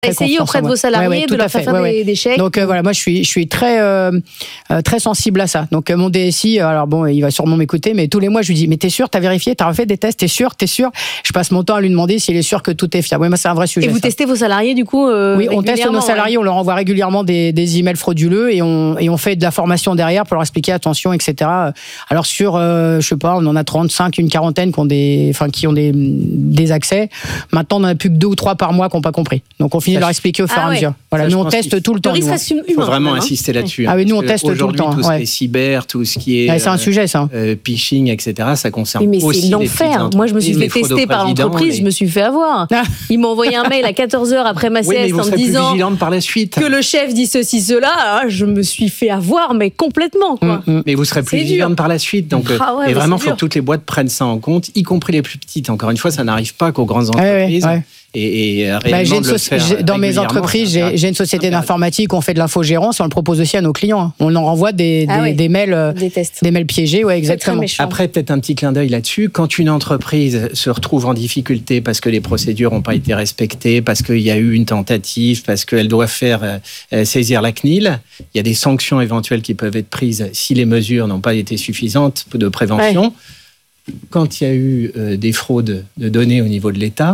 Essayez auprès de vos salariés de leur faire des chèques. Donc voilà, moi je suis très sensible à ça. Donc mon DSI, alors bon, il va sûrement m'écouter, mais tous les mois je lui dis, mais t'es sûr, t'as vérifié, t'as refait des tests, t'es sûr. Je passe mon temps à lui demander s'il est sûr que tout est fiable. Oui, moi c'est un vrai sujet. Et vous testez vos salariés du coup Oui, on teste nos salariés, on leur envoie régulièrement des emails frauduleux et on fait de la formation derrière pour leur expliquer attention, etc. Alors sur, je sais pas, on en a 35, une quarantaine qui ont des accès. Maintenant on en a plus que 2 ou 3 par mois qui n'ont pas compris. Donc on finit de leur expliquer au fur et à mesure. Voilà, nous on teste tout le temps. Il faut vraiment insister là-dessus. Ah oui, nous on teste tout le temps. Tout ce qui est cyber, tout ce qui est c'est un sujet ça. Phishing, etc. Ça concerne mais aussi c'est l'enfer. Moi je me suis fait tester par l'entreprise, je me suis fait avoir. Ils m'ont envoyé un mail à 14h après ma sieste en me disant par la suite. Que le chef dit ceci, cela. Je me suis fait avoir, mais complètement. Quoi. Mais vous serez plus vigilante par la suite. Donc, et vraiment, il faut que toutes les boîtes prennent ça en compte, y compris les plus petites. Encore une fois, ça n'arrive pas qu'aux grandes entreprises. Et dans mes entreprises, j'ai une société d'informatique, on fait de l'infogérance, on le propose aussi à nos clients. On en renvoie des mails, des mails piégés, exactement. Après, peut-être un petit clin d'œil là-dessus. Quand une entreprise se retrouve en difficulté parce que les procédures n'ont pas été respectées, parce qu'il y a eu une tentative, parce qu'elle doit faire saisir la CNIL, il y a des sanctions éventuelles qui peuvent être prises si les mesures n'ont pas été suffisantes de prévention. Quand il y a eu des fraudes de données au niveau de l'État,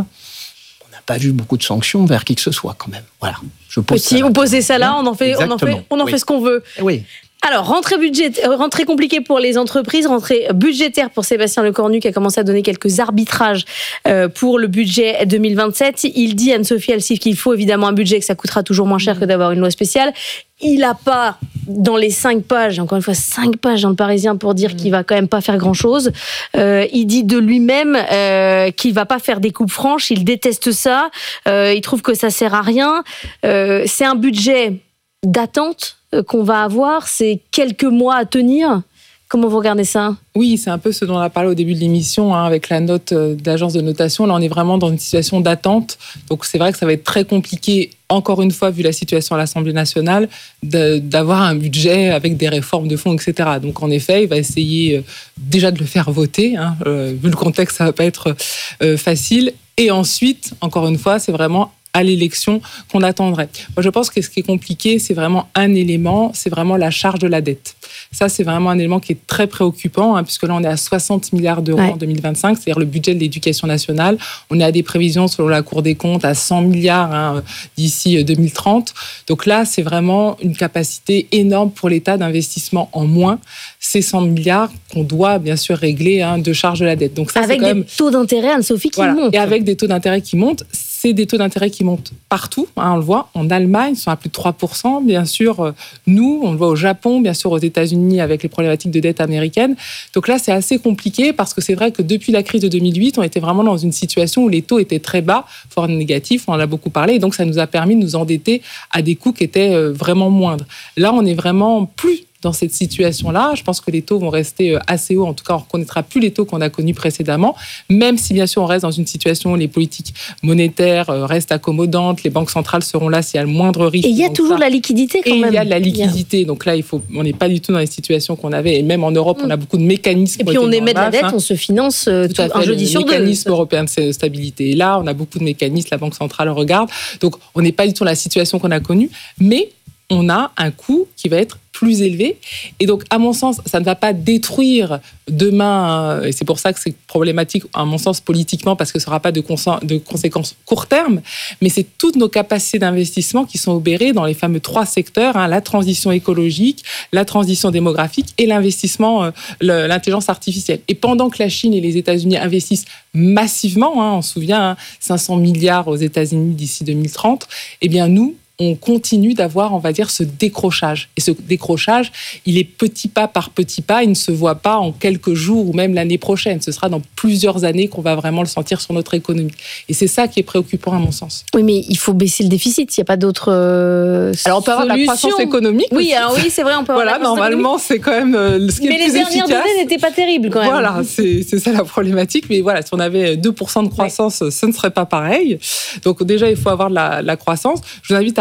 pas vu beaucoup de sanctions vers qui que ce soit quand même. Voilà. Vous posez ça là, on en fait ce qu'on veut. Oui. Alors, rentrée compliquée pour les entreprises, rentrée budgétaire pour Sébastien Lecornu qui a commencé à donner quelques arbitrages pour le budget 2027. Il dit, Anne-Sophie Alsif, qu'il faut évidemment un budget, que ça coûtera toujours moins cher que d'avoir une loi spéciale. Il n'a pas, dans les 5 pages, encore une fois 5 pages dans le Parisien pour dire qu'il va quand même pas faire grand-chose. Il dit de lui-même qu'il va pas faire des coupes franches, il déteste ça, il trouve que ça sert à rien. C'est un budget d'attente qu'on va avoir, c'est quelques mois à tenir. Comment vous regardez ça ? Oui, c'est un peu ce dont on a parlé au début de l'émission, avec la note de l'agence de notation. Là, on est vraiment dans une situation d'attente. Donc, c'est vrai que ça va être très compliqué, encore une fois, vu la situation à l'Assemblée nationale, d'avoir un budget avec des réformes de fond, etc. Donc, en effet, il va essayer déjà de le faire voter. Vu le contexte, ça ne va pas être facile. Et ensuite, encore une fois, c'est vraiment à l'élection qu'on attendrait. Moi, je pense que ce qui est compliqué, c'est vraiment un élément, c'est vraiment la charge de la dette. Ça, c'est vraiment un élément qui est très préoccupant, puisque là, on est à 60 milliards d'euros en 2025, c'est-à-dire le budget de l'éducation nationale. On est à des prévisions, selon la Cour des comptes, à 100 milliards d'ici 2030. Donc là, c'est vraiment une capacité énorme pour l'État d'investissement en moins. Ces 100 milliards qu'on doit, bien sûr, régler de charge de la dette. Donc ça, avec c'est quand même... des taux d'intérêt, Anne-Sophie, qui montent. Et avec des taux d'intérêt qui montent, c'est des taux d'intérêt qui montent partout, on le voit. En Allemagne, ils sont à plus de 3%, bien sûr. Nous, on le voit au Japon, bien sûr, aux États-Unis, avec les problématiques de dette américaine. Donc là, c'est assez compliqué parce que c'est vrai que depuis la crise de 2008, on était vraiment dans une situation où les taux étaient très bas, voire négatifs, on en a beaucoup parlé, et donc ça nous a permis de nous endetter à des coûts qui étaient vraiment moindres. Là, on est vraiment plus dans cette situation-là. Je pense que les taux vont rester assez hauts. En tout cas, on ne reconnaîtra plus les taux qu'on a connus précédemment, même si, bien sûr, on reste dans une situation où les politiques monétaires restent accommodantes, les banques centrales seront là s'il y a le moindre risque. Et il y a toujours la liquidité quand même. Et il y a de la liquidité. Donc là, on n'est pas du tout dans les situations qu'on avait. Et même en Europe, on a beaucoup de mécanismes. Et puis on émet de la dette, on se finance un jeudi sur deux. Le mécanisme européen de stabilité. Et là, on a beaucoup de mécanismes, la Banque centrale regarde. Donc, on n'est pas du tout dans la situation qu'on a connue. Mais on a un coût qui va être plus élevé. Et donc, à mon sens, ça ne va pas détruire demain, et c'est pour ça que c'est problématique, à mon sens, politiquement, parce que ça n'aura pas de conséquences court terme, mais c'est toutes nos capacités d'investissement qui sont obérées dans les fameux 3 secteurs, la transition écologique, la transition démographique et l'investissement, l'intelligence artificielle. Et pendant que la Chine et les États-Unis investissent massivement, on se souvient, 500 milliards aux États-Unis d'ici 2030, eh bien nous, on continue d'avoir, on va dire, ce décrochage. Et ce décrochage, il est petit pas par petit pas, il ne se voit pas en quelques jours ou même l'année prochaine. Ce sera dans plusieurs années qu'on va vraiment le sentir sur notre économie. Et c'est ça qui est préoccupant à mon sens. Oui, mais il faut baisser le déficit, il n'y a pas d'autre Alors on peut avoir de la croissance économique. Oui, alors oui, c'est vrai, on peut avoir voilà, normalement, c'est quand même ce qui est le plus efficace. Mais les dernières données n'étaient pas terribles quand même. Voilà, c'est ça la problématique. Mais voilà, si on avait 2% de croissance, ce ne serait pas pareil. Donc déjà, il faut avoir de la croissance. Je vous invite à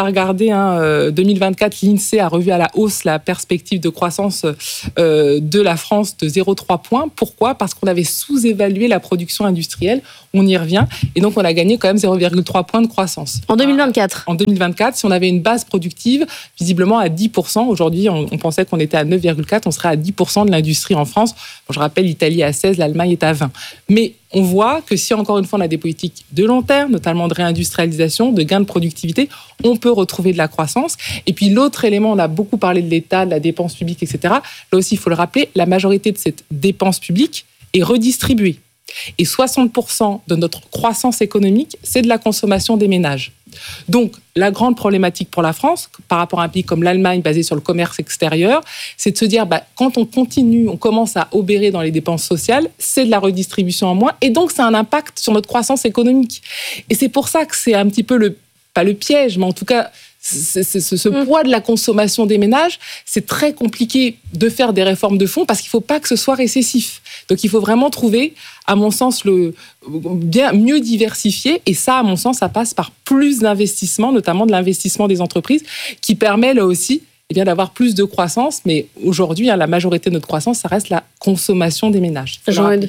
regarder 2024, l'INSEE a revu à la hausse la perspective de croissance de la France de 0,3 points. Pourquoi ? Parce qu'on avait sous-évalué la production industrielle. On y revient. Et donc, on a gagné quand même 0,3 points de croissance. En 2024 ? En 2024, si on avait une base productive, visiblement à 10%. Aujourd'hui, on pensait qu'on était à 9,4%. On serait à 10% de l'industrie en France. Bon, je rappelle, l'Italie est à 16%, l'Allemagne est à 20%. Mais on voit que si, encore une fois, on a des politiques de long terme, notamment de réindustrialisation, de gain de productivité, on peut retrouver de la croissance. Et puis, l'autre élément, on a beaucoup parlé de l'État, de la dépense publique, etc. Là aussi, il faut le rappeler, la majorité de cette dépense publique est redistribuée. Et 60% de notre croissance économique, c'est de la consommation des ménages. Donc, la grande problématique pour la France, par rapport à un pays comme l'Allemagne, basé sur le commerce extérieur, c'est de se dire, quand on commence à obérer dans les dépenses sociales, c'est de la redistribution en moins, et donc ça a un impact sur notre croissance économique. Et c'est pour ça que c'est un petit peu pas le piège, mais en tout cas, ce poids de la consommation des ménages, c'est très compliqué de faire des réformes de fond parce qu'il ne faut pas que ce soit récessif. Donc, il faut vraiment trouver, à mon sens, mieux diversifier. Et ça, à mon sens, ça passe par plus d'investissement, notamment de l'investissement des entreprises, qui permet là aussi d'avoir plus de croissance. Mais aujourd'hui, la majorité de notre croissance, ça reste la consommation des ménages.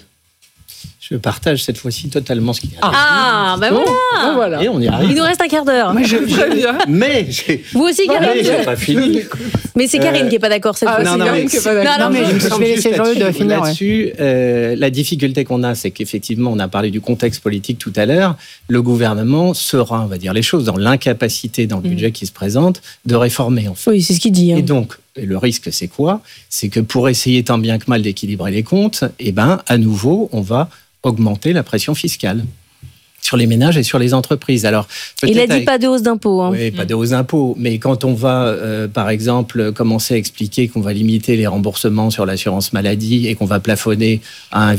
Je partage cette fois-ci totalement ce qu'il y a. Voilà. Et on y arrive. Il nous reste un quart d'heure. Vous aussi, Karine. J'ai pas fini. Mais c'est Karine qui n'est pas d'accord cette fois-ci. Karine qui est pas d'accord. Non, mais je vais laisser Jean-Eudes de finir. Là-dessus, la difficulté qu'on a, c'est qu'effectivement, on a parlé du contexte politique tout à l'heure. Le gouvernement sera, on va dire les choses, dans l'incapacité, dans le budget qui se présente, de réformer, en fait. Oui, c'est ce qu'il dit. Et donc, le risque, c'est quoi ? C'est que pour essayer tant bien que mal d'équilibrer les comptes, à nouveau, on va augmenter la pression fiscale sur les ménages et sur les entreprises. Alors, il a dit pas de hausse d'impôts. Oui, pas de hausse d'impôts. Mais quand on va, par exemple, commencer à expliquer qu'on va limiter les remboursements sur l'assurance maladie et qu'on va plafonner à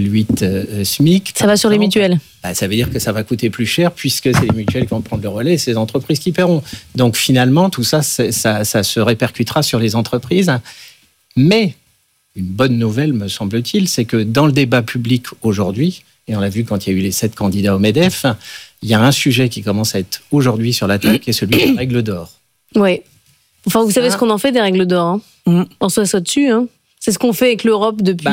1,8 SMIC... Ça va sur les mutuelles. Ça veut dire que ça va coûter plus cher puisque c'est les mutuelles qui vont prendre le relais et c'est les entreprises qui paieront. Donc finalement, tout ça, ça se répercutera sur les entreprises. Mais une bonne nouvelle, me semble-t-il, c'est que dans le débat public aujourd'hui, et on l'a vu quand il y a eu les 7 candidats au MEDEF, il y a un sujet qui commence à être aujourd'hui sur la table, qui est celui des règles d'or. Oui. Enfin, vous savez ce qu'on en fait des règles d'or. On s'assoit dessus. C'est ce qu'on fait avec l'Europe depuis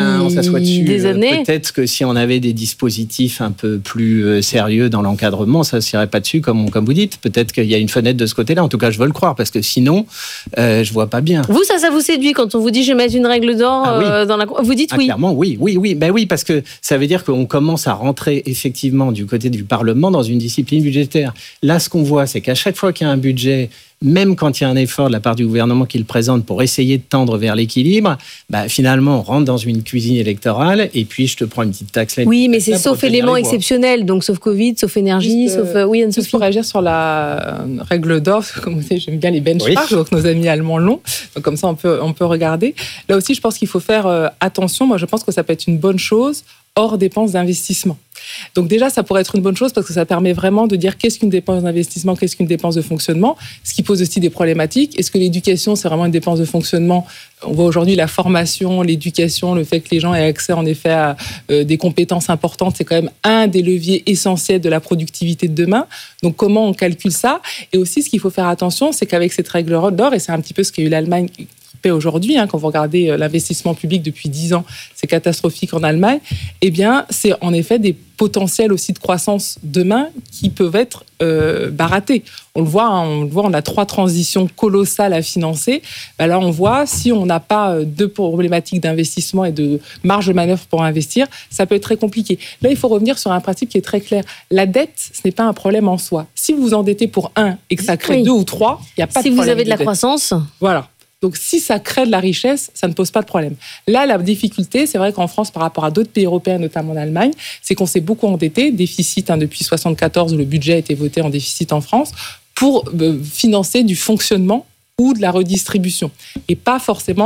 des années. Peut-être que si on avait des dispositifs un peu plus sérieux dans l'encadrement, ça ne s'irait pas dessus, comme vous dites. Peut-être qu'il y a une fenêtre de ce côté-là. En tout cas, je veux le croire, parce que sinon, je ne vois pas bien. Vous, ça vous séduit quand on vous dit « je vais mettre une règle d'or dans la... » Vous dites oui. Clairement, oui. Oui, parce que ça veut dire qu'on commence à rentrer effectivement du côté du Parlement dans une discipline budgétaire. Là, ce qu'on voit, c'est qu'à chaque fois qu'il y a un budget, même quand il y a un effort de la part du gouvernement qui le présente pour essayer de tendre vers l'équilibre, finalement, on rentre dans une cuisine électorale et puis je te prends une petite taxe là. Oui, mais c'est sauf élément exceptionnel, donc sauf Covid, sauf énergie, oui, Anne-Sophie. Juste pour réagir sur la règle d'or, comme vous savez, j'aime bien les benchmarks, donc nos amis allemands l'ont, donc comme ça on peut regarder. Là aussi, je pense qu'il faut faire attention. Moi, je pense que ça peut être une bonne chose hors dépenses d'investissement. Donc déjà, ça pourrait être une bonne chose parce que ça permet vraiment de dire qu'est-ce qu'une dépense d'investissement, qu'est-ce qu'une dépense de fonctionnement, ce qui pose aussi des problématiques. Est-ce que l'éducation, c'est vraiment une dépense de fonctionnement ? On voit aujourd'hui la formation, l'éducation, le fait que les gens aient accès en effet à des compétences importantes, c'est quand même un des leviers essentiels de la productivité de demain. Donc comment on calcule ça ? Et aussi, ce qu'il faut faire attention, c'est qu'avec cette règle d'or, et c'est un petit peu ce qu'a eu l'Allemagne aujourd'hui, quand vous regardez l'investissement public depuis 10 ans, c'est catastrophique en Allemagne, c'est en effet des potentiels aussi de croissance demain qui peuvent être ratés. On le voit, on a 3 transitions colossales à financer. Là, on voit, si on n'a pas de problématiques d'investissement et de marge de manœuvre pour investir, ça peut être très compliqué. Là, il faut revenir sur un principe qui est très clair. La dette, ce n'est pas un problème en soi. Si vous vous endettez pour 1 et que ça crée 2 ou 3, il n'y a pas de problème. Si vous avez de la croissance. Voilà. Donc, si ça crée de la richesse, ça ne pose pas de problème. Là, la difficulté, c'est vrai qu'en France, par rapport à d'autres pays européens, notamment en Allemagne, c'est qu'on s'est beaucoup endetté, déficit depuis 1974, où le budget a été voté en déficit en France, pour financer du fonctionnement ou de la redistribution, et pas forcément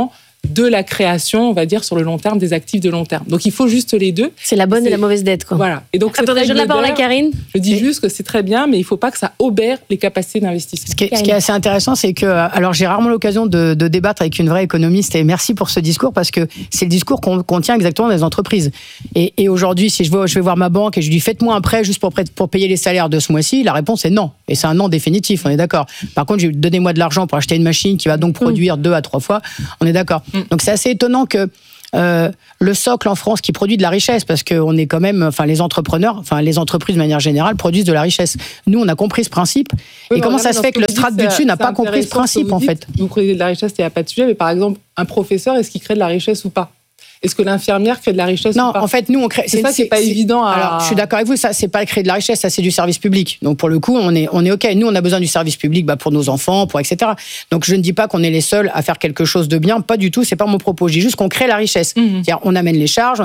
de la création, on va dire, sur le long terme, des actifs de long terme. Donc, il faut juste les deux. C'est la bonne et la mauvaise dette, quoi. Voilà. Et donc, attendez, je donne la parole à Karine. Je dis juste que c'est très bien, mais il ne faut pas que ça obère les capacités d'investissement. Ce qui est assez intéressant, c'est que, alors j'ai rarement l'occasion de débattre avec une vraie économiste, et merci pour ce discours, parce que c'est le discours qu'on tient exactement dans les entreprises. Et aujourd'hui, si je vais voir ma banque et je lui dis faites-moi un prêt juste pour payer les salaires de ce mois-ci, la réponse est non. Et c'est un non définitif, on est d'accord. Par contre, donnez-moi de l'argent pour acheter une machine qui va donc produire 2 à 3 fois, on est d'accord. Donc c'est assez étonnant que le socle en France qui produit de la richesse, parce qu'on est quand même, enfin les entrepreneurs, enfin les entreprises de manière générale produisent de la richesse. Nous, on a compris ce principe. Oui, et comment ça se fait que le strate du dessus n'a pas compris ce principe, en fait? Vous créez de la richesse, il n'y a pas de sujet, mais par exemple, un professeur, est-ce qu'il crée de la richesse ou pas? Est-ce que l'infirmière crée de la richesse ou pas? Non, en fait, nous, on crée. C'est ça qui n'est pas évident à. Alors, je suis d'accord avec vous, ça, c'est pas créer de la richesse, ça, c'est du service public. Donc, pour le coup, on est OK. Nous, on a besoin du service public pour nos enfants, pour etc. Donc, je ne dis pas qu'on est les seuls à faire quelque chose de bien, pas du tout, c'est pas mon propos. Je dis juste qu'on crée la richesse. C'est-à-dire, on amène les charges,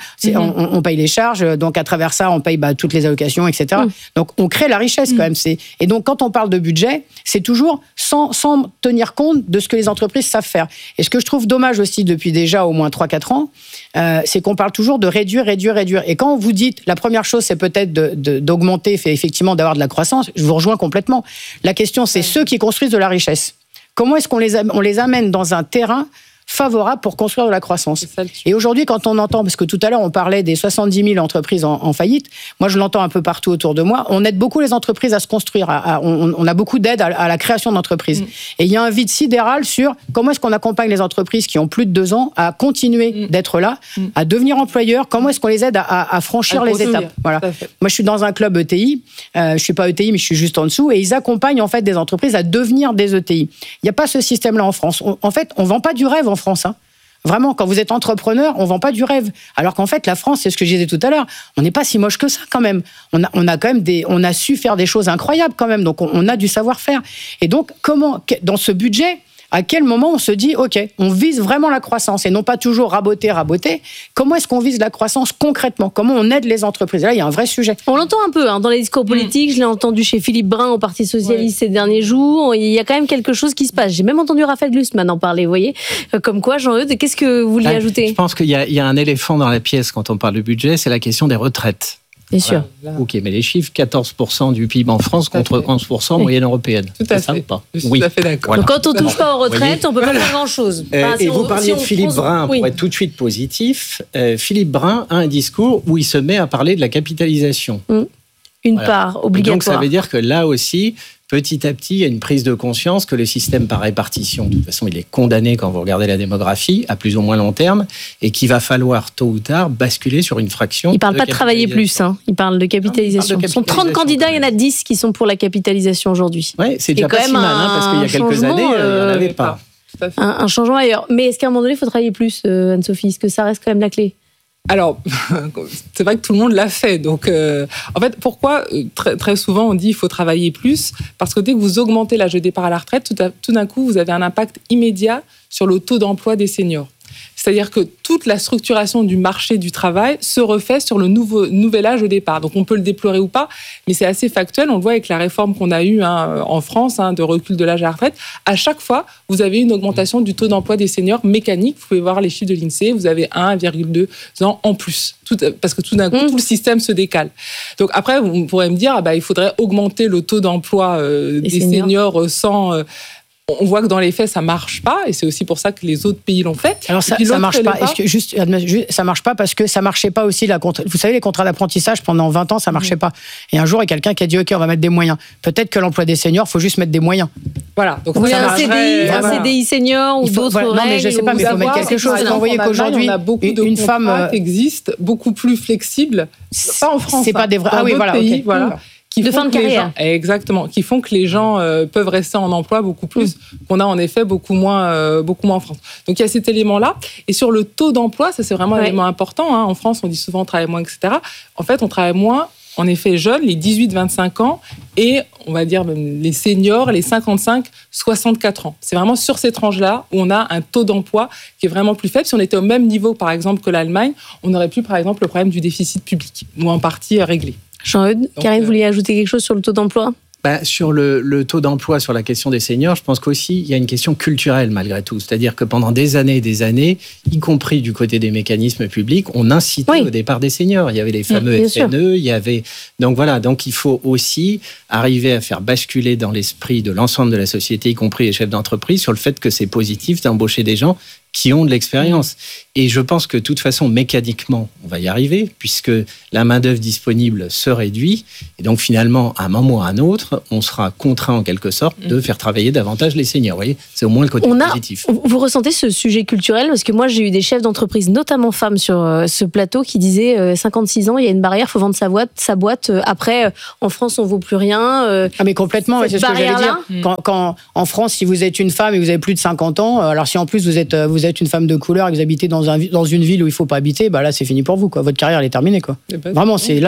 on paye les charges, donc à travers ça, on paye toutes les allocations, etc. Donc, on crée la richesse quand même. Et donc, quand on parle de budget, c'est toujours sans tenir compte de ce que les entreprises savent faire. Et ce que je trouve dommage aussi depuis déjà au moins 3-4 ans, c'est qu'on parle toujours de réduire. Et quand vous dites, la première chose, c'est peut-être d'augmenter, effectivement, d'avoir de la croissance, je vous rejoins complètement. La question, c'est ceux qui construisent de la richesse. Comment est-ce qu'on les amène dans un terrain favorable pour construire de la croissance? Et aujourd'hui, quand on entend, parce que tout à l'heure, on parlait des 70 000 entreprises en faillite, moi, je l'entends un peu partout autour de moi, on aide beaucoup les entreprises à se construire, on a beaucoup d'aide à la création d'entreprises. Et il y a un vide sidéral sur comment est-ce qu'on accompagne les entreprises qui ont plus de 2 ans à continuer d'être là, à devenir employeurs, comment est-ce qu'on les aide à franchir les étapes. Voilà. Moi, je suis dans un club ETI, je suis pas ETI, mais je suis juste en dessous, et ils accompagnent en fait des entreprises à devenir des ETI. Il n'y a pas ce système-là en France. En fait, on vend pas du rêve en France. Vraiment, quand vous êtes entrepreneur, on vend pas du rêve. Alors qu'en fait, la France, c'est ce que je disais tout à l'heure, on n'est pas si moche que ça quand même. On a quand même on a su faire des choses incroyables quand même. Donc on a du savoir-faire. Et donc, comment, dans ce budget, à quel moment on se dit, OK, on vise vraiment la croissance et non pas toujours raboter. Comment est-ce qu'on vise la croissance concrètement? Comment on aide les entreprises? Là, il y a un vrai sujet. On l'entend un peu dans les discours politiques. Je l'ai entendu chez Philippe Brun au Parti Socialiste ces derniers jours. Il y a quand même quelque chose qui se passe. J'ai même entendu Raphaël Glucksmann en parler, vous voyez. Comme quoi, Jean-Eudes, qu'est-ce que vous vouliez ajouter? Je pense qu'il y a un éléphant dans la pièce quand on parle de budget, c'est la question des retraites. Bien sûr. Voilà. OK, mais les chiffres, 14% du PIB en France contre 11% en moyenne européenne. Tout à fait. Ou pas? Je suis tout à fait d'accord. Voilà. Donc quand on ne touche pas aux retraites, on ne peut pas faire grand-chose. Et vous parliez de Philippe Brun, pour être tout de suite positif. Philippe Brun a un discours où il se met à parler de la capitalisation. Une part obligatoire. Donc ça veut dire que là aussi, petit à petit, il y a une prise de conscience que le système par répartition, de toute façon, il est condamné quand vous regardez la démographie, à plus ou moins long terme, et qu'il va falloir tôt ou tard basculer sur une fraction. Il ne parle pas de travailler plus, il parle de capitalisation. Ce sont 30 candidats, il y en a 10 qui sont pour la capitalisation aujourd'hui. Oui, c'est déjà pas si mal, parce qu'il y a quelques années, il n'y en avait pas. Un changement ailleurs. Mais est-ce qu'à un moment donné, il faut travailler plus, Anne-Sophie? Est-ce que ça reste quand même la clé? Alors, c'est vrai que tout le monde l'a fait. Donc, en fait, pourquoi très souvent on dit qu'il faut travailler plus? Parce que dès que vous augmentez l'âge de départ à la retraite, tout d'un coup, vous avez un impact immédiat sur le taux d'emploi des seniors. C'est-à-dire que toute la structuration du marché du travail se refait sur le nouvel âge de départ. Donc on peut le déplorer ou pas, mais c'est assez factuel. On le voit avec la réforme qu'on a eue en France de recul de l'âge à la retraite. À chaque fois, vous avez une augmentation du taux d'emploi des seniors mécanique. Vous pouvez voir les chiffres de l'INSEE, vous avez 1,2 ans en plus. Parce que tout d'un coup, tout le système se décale. Donc après, on pourrait me dire, il faudrait augmenter le taux d'emploi des seniors sans... On voit que dans les faits, ça marche pas, et c'est aussi pour ça que les autres pays l'ont fait. Alors ça marche pas. Ça marche pas parce que ça marchait pas aussi vous savez, les contrats d'apprentissage pendant 20 ans, ça marchait pas. Et un jour, il y a quelqu'un qui a dit OK, on va mettre des moyens. Peut-être que l'emploi des seniors, faut juste mettre des moyens. Voilà. Donc oui, un CDI senior ou d'autres règles. Non, mais je sais pas, mais il faut mettre quelque chose. Vous voyez qu'aujourd'hui, on a beaucoup de contrats qui existent, beaucoup plus flexibles. Pas en France. C'est pas des vrais. Ah oui, voilà. Pays, voilà. De fin de carrière. Exactement, qui font que les gens peuvent rester en emploi beaucoup plus, qu'on a en effet beaucoup moins en France. Donc il y a cet élément-là. Et sur le taux d'emploi, ça c'est vraiment un élément important. En France, on dit souvent on travaille moins, etc. En fait, on travaille moins, en effet, jeunes, les 18-25 ans, et on va dire même les seniors, les 55-64 ans. C'est vraiment sur ces tranches-là où on a un taux d'emploi qui est vraiment plus faible. Si on était au même niveau, par exemple, que l'Allemagne, on n'aurait plus, par exemple, le problème du déficit public, ou en partie réglé. Jean-Eudes, Karine, vous vouliez ajouter quelque chose sur le taux d'emploi? Sur le taux d'emploi, sur la question des seniors, je pense qu'aussi, il y a une question culturelle malgré tout. C'est-à-dire que pendant des années, y compris du côté des mécanismes publics, on incitait au départ des seniors. Il y avait les fameux FNE, il y avait... Donc voilà, donc il faut aussi arriver à faire basculer dans l'esprit de l'ensemble de la société, y compris les chefs d'entreprise, sur le fait que c'est positif d'embaucher des gens qui ont de l'expérience. Et je pense que de toute façon, mécaniquement, on va y arriver, puisque la main-d'œuvre disponible se réduit. Et donc, finalement, à un moment ou à un autre, on sera contraint, en quelque sorte, de faire travailler davantage les seniors. Vous voyez, c'est au moins le côté positif. Vous ressentez ce sujet culturel? Parce que moi, j'ai eu des chefs d'entreprise, notamment femmes, sur ce plateau, qui disaient 56 ans, il y a une barrière, il faut vendre sa boîte. Après, en France, on ne vaut plus rien. Mais complètement, c'est ce que j'allais dire. Quand, en France, si vous êtes une femme et vous avez plus de 50 ans, alors si en plus vous êtes une femme de couleur et que vous habitez dans une ville où il ne faut pas habiter, là, c'est fini pour vous, quoi. Votre carrière, elle est terminée, quoi. Vraiment, c'est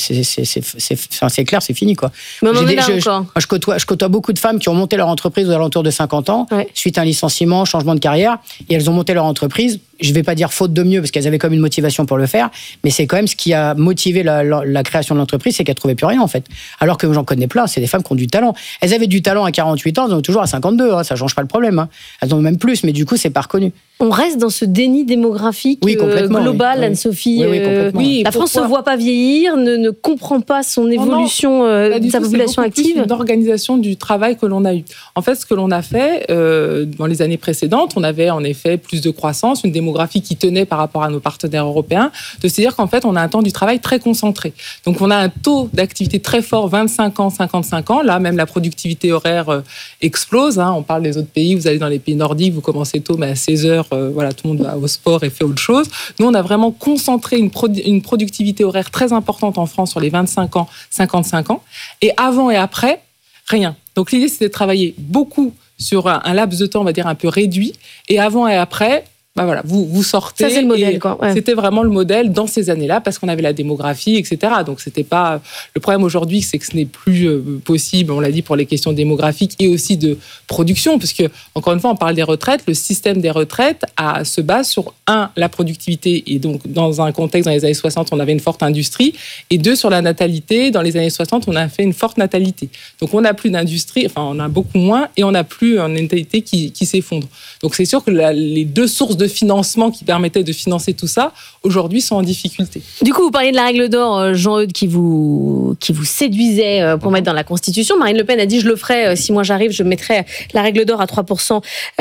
clair, c'est fini, quoi. Mais on en est là encore. Je côtoie beaucoup de femmes qui ont monté leur entreprise aux alentours de 50 ans, suite à un licenciement, changement de carrière, et elles ont monté leur entreprise. Je ne vais pas dire faute de mieux, parce qu'elles avaient comme une motivation pour le faire, mais c'est quand même ce qui a motivé la création de l'entreprise, c'est qu'elles ne trouvaient plus rien, en fait. Alors que j'en connais plein, c'est des femmes qui ont du talent. Elles avaient du talent à 48 ans, elles en ont toujours à 52, ça ne change pas le problème. Elles en ont même plus, mais du coup, c'est pas reconnu. On reste dans ce déni démographique global, Anne-Sophie. Oui, la France ne se voit pas vieillir, ne comprend pas son évolution de sa population active. C'est une organisation du travail que l'on a eu. En fait, ce que l'on a fait dans les années précédentes, on avait en effet plus de croissance, une démographie qui tenait par rapport à nos partenaires européens, de se dire qu'en fait, on a un temps du travail très concentré. Donc, on a un taux d'activité très fort, 25 ans, 55 ans. Là, même la productivité horaire explose. On parle des autres pays. Vous allez dans les pays nordiques, vous commencez tôt, mais à 16 heures, tout le monde va au sport et fait autre chose. Nous, on a vraiment concentré une productivité horaire très importante en France sur les 25 ans, 55 ans. Et avant et après, rien. Donc, l'idée, c'était de travailler beaucoup sur un laps de temps, on va dire, un peu réduit. Et avant et après, vous sortez. Ça, c'est le modèle, quoi. Ouais. C'était vraiment le modèle dans ces années-là, parce qu'on avait la démographie, etc. Donc, c'était pas... Le problème aujourd'hui, c'est que ce n'est plus possible, on l'a dit, pour les questions démographiques et aussi de production, parce que, encore une fois, on parle des retraites. Le système des retraites se base sur, la productivité. Et donc, dans un contexte, dans les années 60, on avait une forte industrie. Et 2, sur la natalité. Dans les années 60, on a fait une forte natalité. Donc, on n'a plus d'industrie, on a beaucoup moins, et on n'a plus une natalité qui s'effondre. Donc, c'est sûr que les deux sources de financement qui permettaient de financer tout ça, aujourd'hui, sont en difficulté. Du coup, vous parliez de la règle d'or, Jean-Eudes, qui vous séduisait pour mettre dans la Constitution. Marine Le Pen a dit, je le ferai, si moi j'arrive, je mettrai la règle d'or à 3%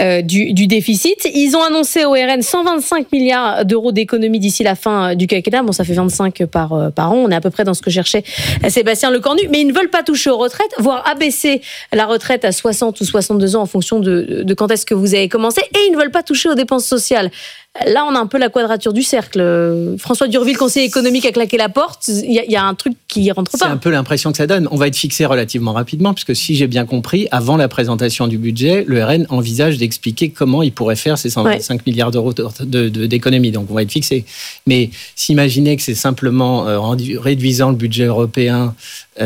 du déficit. Ils ont annoncé au RN 125 milliards d'euros d'économies d'ici la fin du quinquennat. Bon, ça fait 25 par an. On est à peu près dans ce que cherchait Sébastien Lecornu. Mais ils ne veulent pas toucher aux retraites, voire abaisser la retraite à 60 ou 62 ans en fonction de quand est-ce que vous avez commencé. Et ils ne veulent pas toucher aux dépenses sociales. Là, on a un peu la quadrature du cercle. François Durville, conseiller économique, a claqué la porte. Il y a un truc qui rentre pas. C'est un peu l'impression que ça donne. On va être fixé relativement rapidement, puisque si j'ai bien compris, avant la présentation du budget, le RN envisage d'expliquer comment il pourrait faire ces 125 milliards d'euros d'économies. Donc, on va être fixé. Mais s'imaginer que c'est simplement réduisant le budget européen...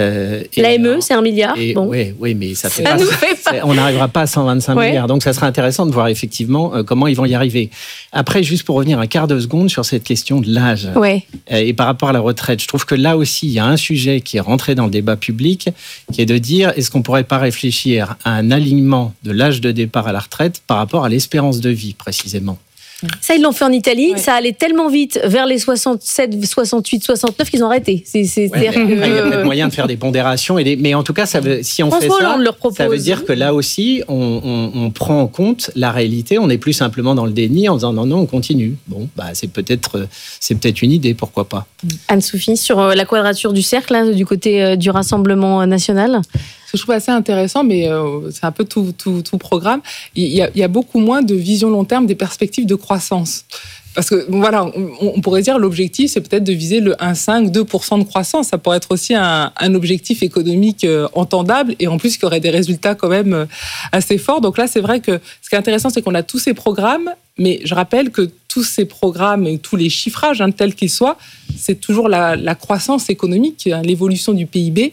L'AME, c'est 1 milliard. Oui, mais ça fait pas... On n'arrivera pas à 125 milliards. Donc, ça sera intéressant de voir effectivement comment ils vont y arriver. Après, juste pour revenir un quart de seconde sur cette question de l'âge et par rapport à la retraite, je trouve que là aussi, il y a un sujet qui est rentré dans le débat public, qui est de dire, est-ce qu'on ne pourrait pas réfléchir à un alignement de l'âge de départ à la retraite par rapport à l'espérance de vie, précisément. Ça, ils l'ont fait en Italie. Ça allait tellement vite vers les 67, 68, 69 qu'ils ont arrêté. Il y a peut-être moyen de faire des pondérations. Mais en tout cas, si on fait ça, ça veut dire que là aussi, on prend en compte la réalité. On n'est plus simplement dans le déni en disant non, on continue. Bon, c'est peut-être une idée, pourquoi pas. Anne-Sophie, sur la quadrature du cercle, là, du côté du Rassemblement national. Ce que je trouve assez intéressant, mais c'est un peu tout programme. Il y a beaucoup moins de vision long terme des perspectives de croissance. Parce que, on pourrait dire l'objectif, c'est peut-être de viser le 1,5, 2% de croissance. Ça pourrait être aussi un objectif économique entendable et en plus qui aurait des résultats quand même assez forts. Donc là, c'est vrai que ce qui est intéressant, c'est qu'on a tous ces programmes, mais je rappelle que tous ces programmes et tous les chiffrages, tels qu'ils soient, c'est toujours la croissance économique, l'évolution du PIB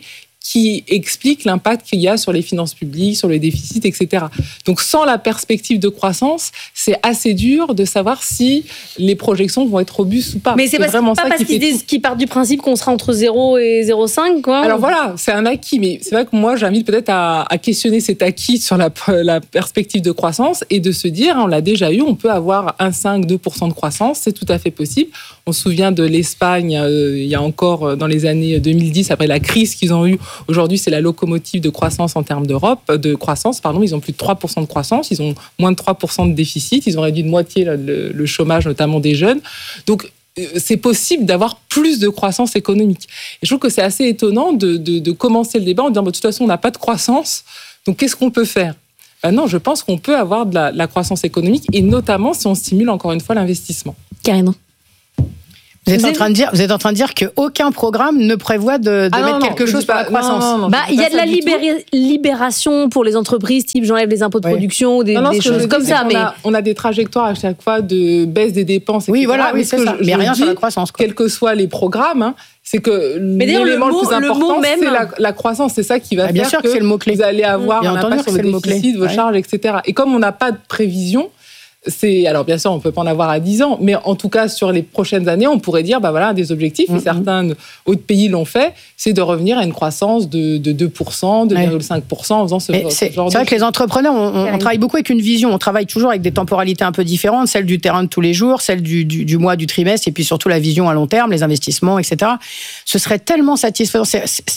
qui explique l'impact qu'il y a sur les finances publiques, sur le déficit, etc. Donc, sans la perspective de croissance, c'est assez dur de savoir si les projections vont être robustes ou pas. Mais c'est pas parce qu'ils partent du principe qu'on sera entre 0 et 0,5, quoi. Alors voilà, c'est un acquis, mais c'est vrai que moi, j'invite peut-être à questionner cet acquis sur la perspective de croissance et de se dire, on l'a déjà eu, on peut avoir 1,5, 2% de croissance, c'est tout à fait possible. On se souvient de l'Espagne, il y a encore dans les années 2010, après la crise qu'ils ont eue. Aujourd'hui, c'est la locomotive de croissance en termes de croissance. Ils ont plus de 3% de croissance, ils ont moins de 3% de déficit, ils ont réduit de moitié le chômage, notamment des jeunes. Donc, c'est possible d'avoir plus de croissance économique. Et je trouve que c'est assez étonnant de commencer le débat en disant, de toute façon, on n'a pas de croissance, donc qu'est-ce qu'on peut faire ? Non, je pense qu'on peut avoir de la croissance économique, et notamment si on stimule encore une fois l'investissement. Carrément. Vous êtes en train de dire qu'aucun programme ne prévoit de mettre quelque chose pour la croissance. Il y a de la libération pour les entreprises, type j'enlève les impôts de production, des choses comme ça. Mais on a des trajectoires à chaque fois de baisse des dépenses, etc. Oui, voilà, c'est ça. Mais rien sur la croissance. Quels que soient les programmes, c'est que l'élément le plus important, c'est la croissance. C'est ça qui va faire que vous allez avoir un impact sur le déficit, vos charges, etc. Et comme on n'a pas de prévision, alors bien sûr, on ne peut pas en avoir à 10 ans, mais en tout cas, sur les prochaines années, on pourrait dire, un des objectifs, et certains autres pays l'ont fait, c'est de revenir à une croissance de 2%, 2,5% en faisant ce genre de choses. C'est vrai que les entrepreneurs, on travaille beaucoup avec une vision, on travaille toujours avec des temporalités un peu différentes, celle du terrain de tous les jours, celle du mois, du trimestre, et puis surtout la vision à long terme, les investissements, etc. Ce serait tellement satisfaisant,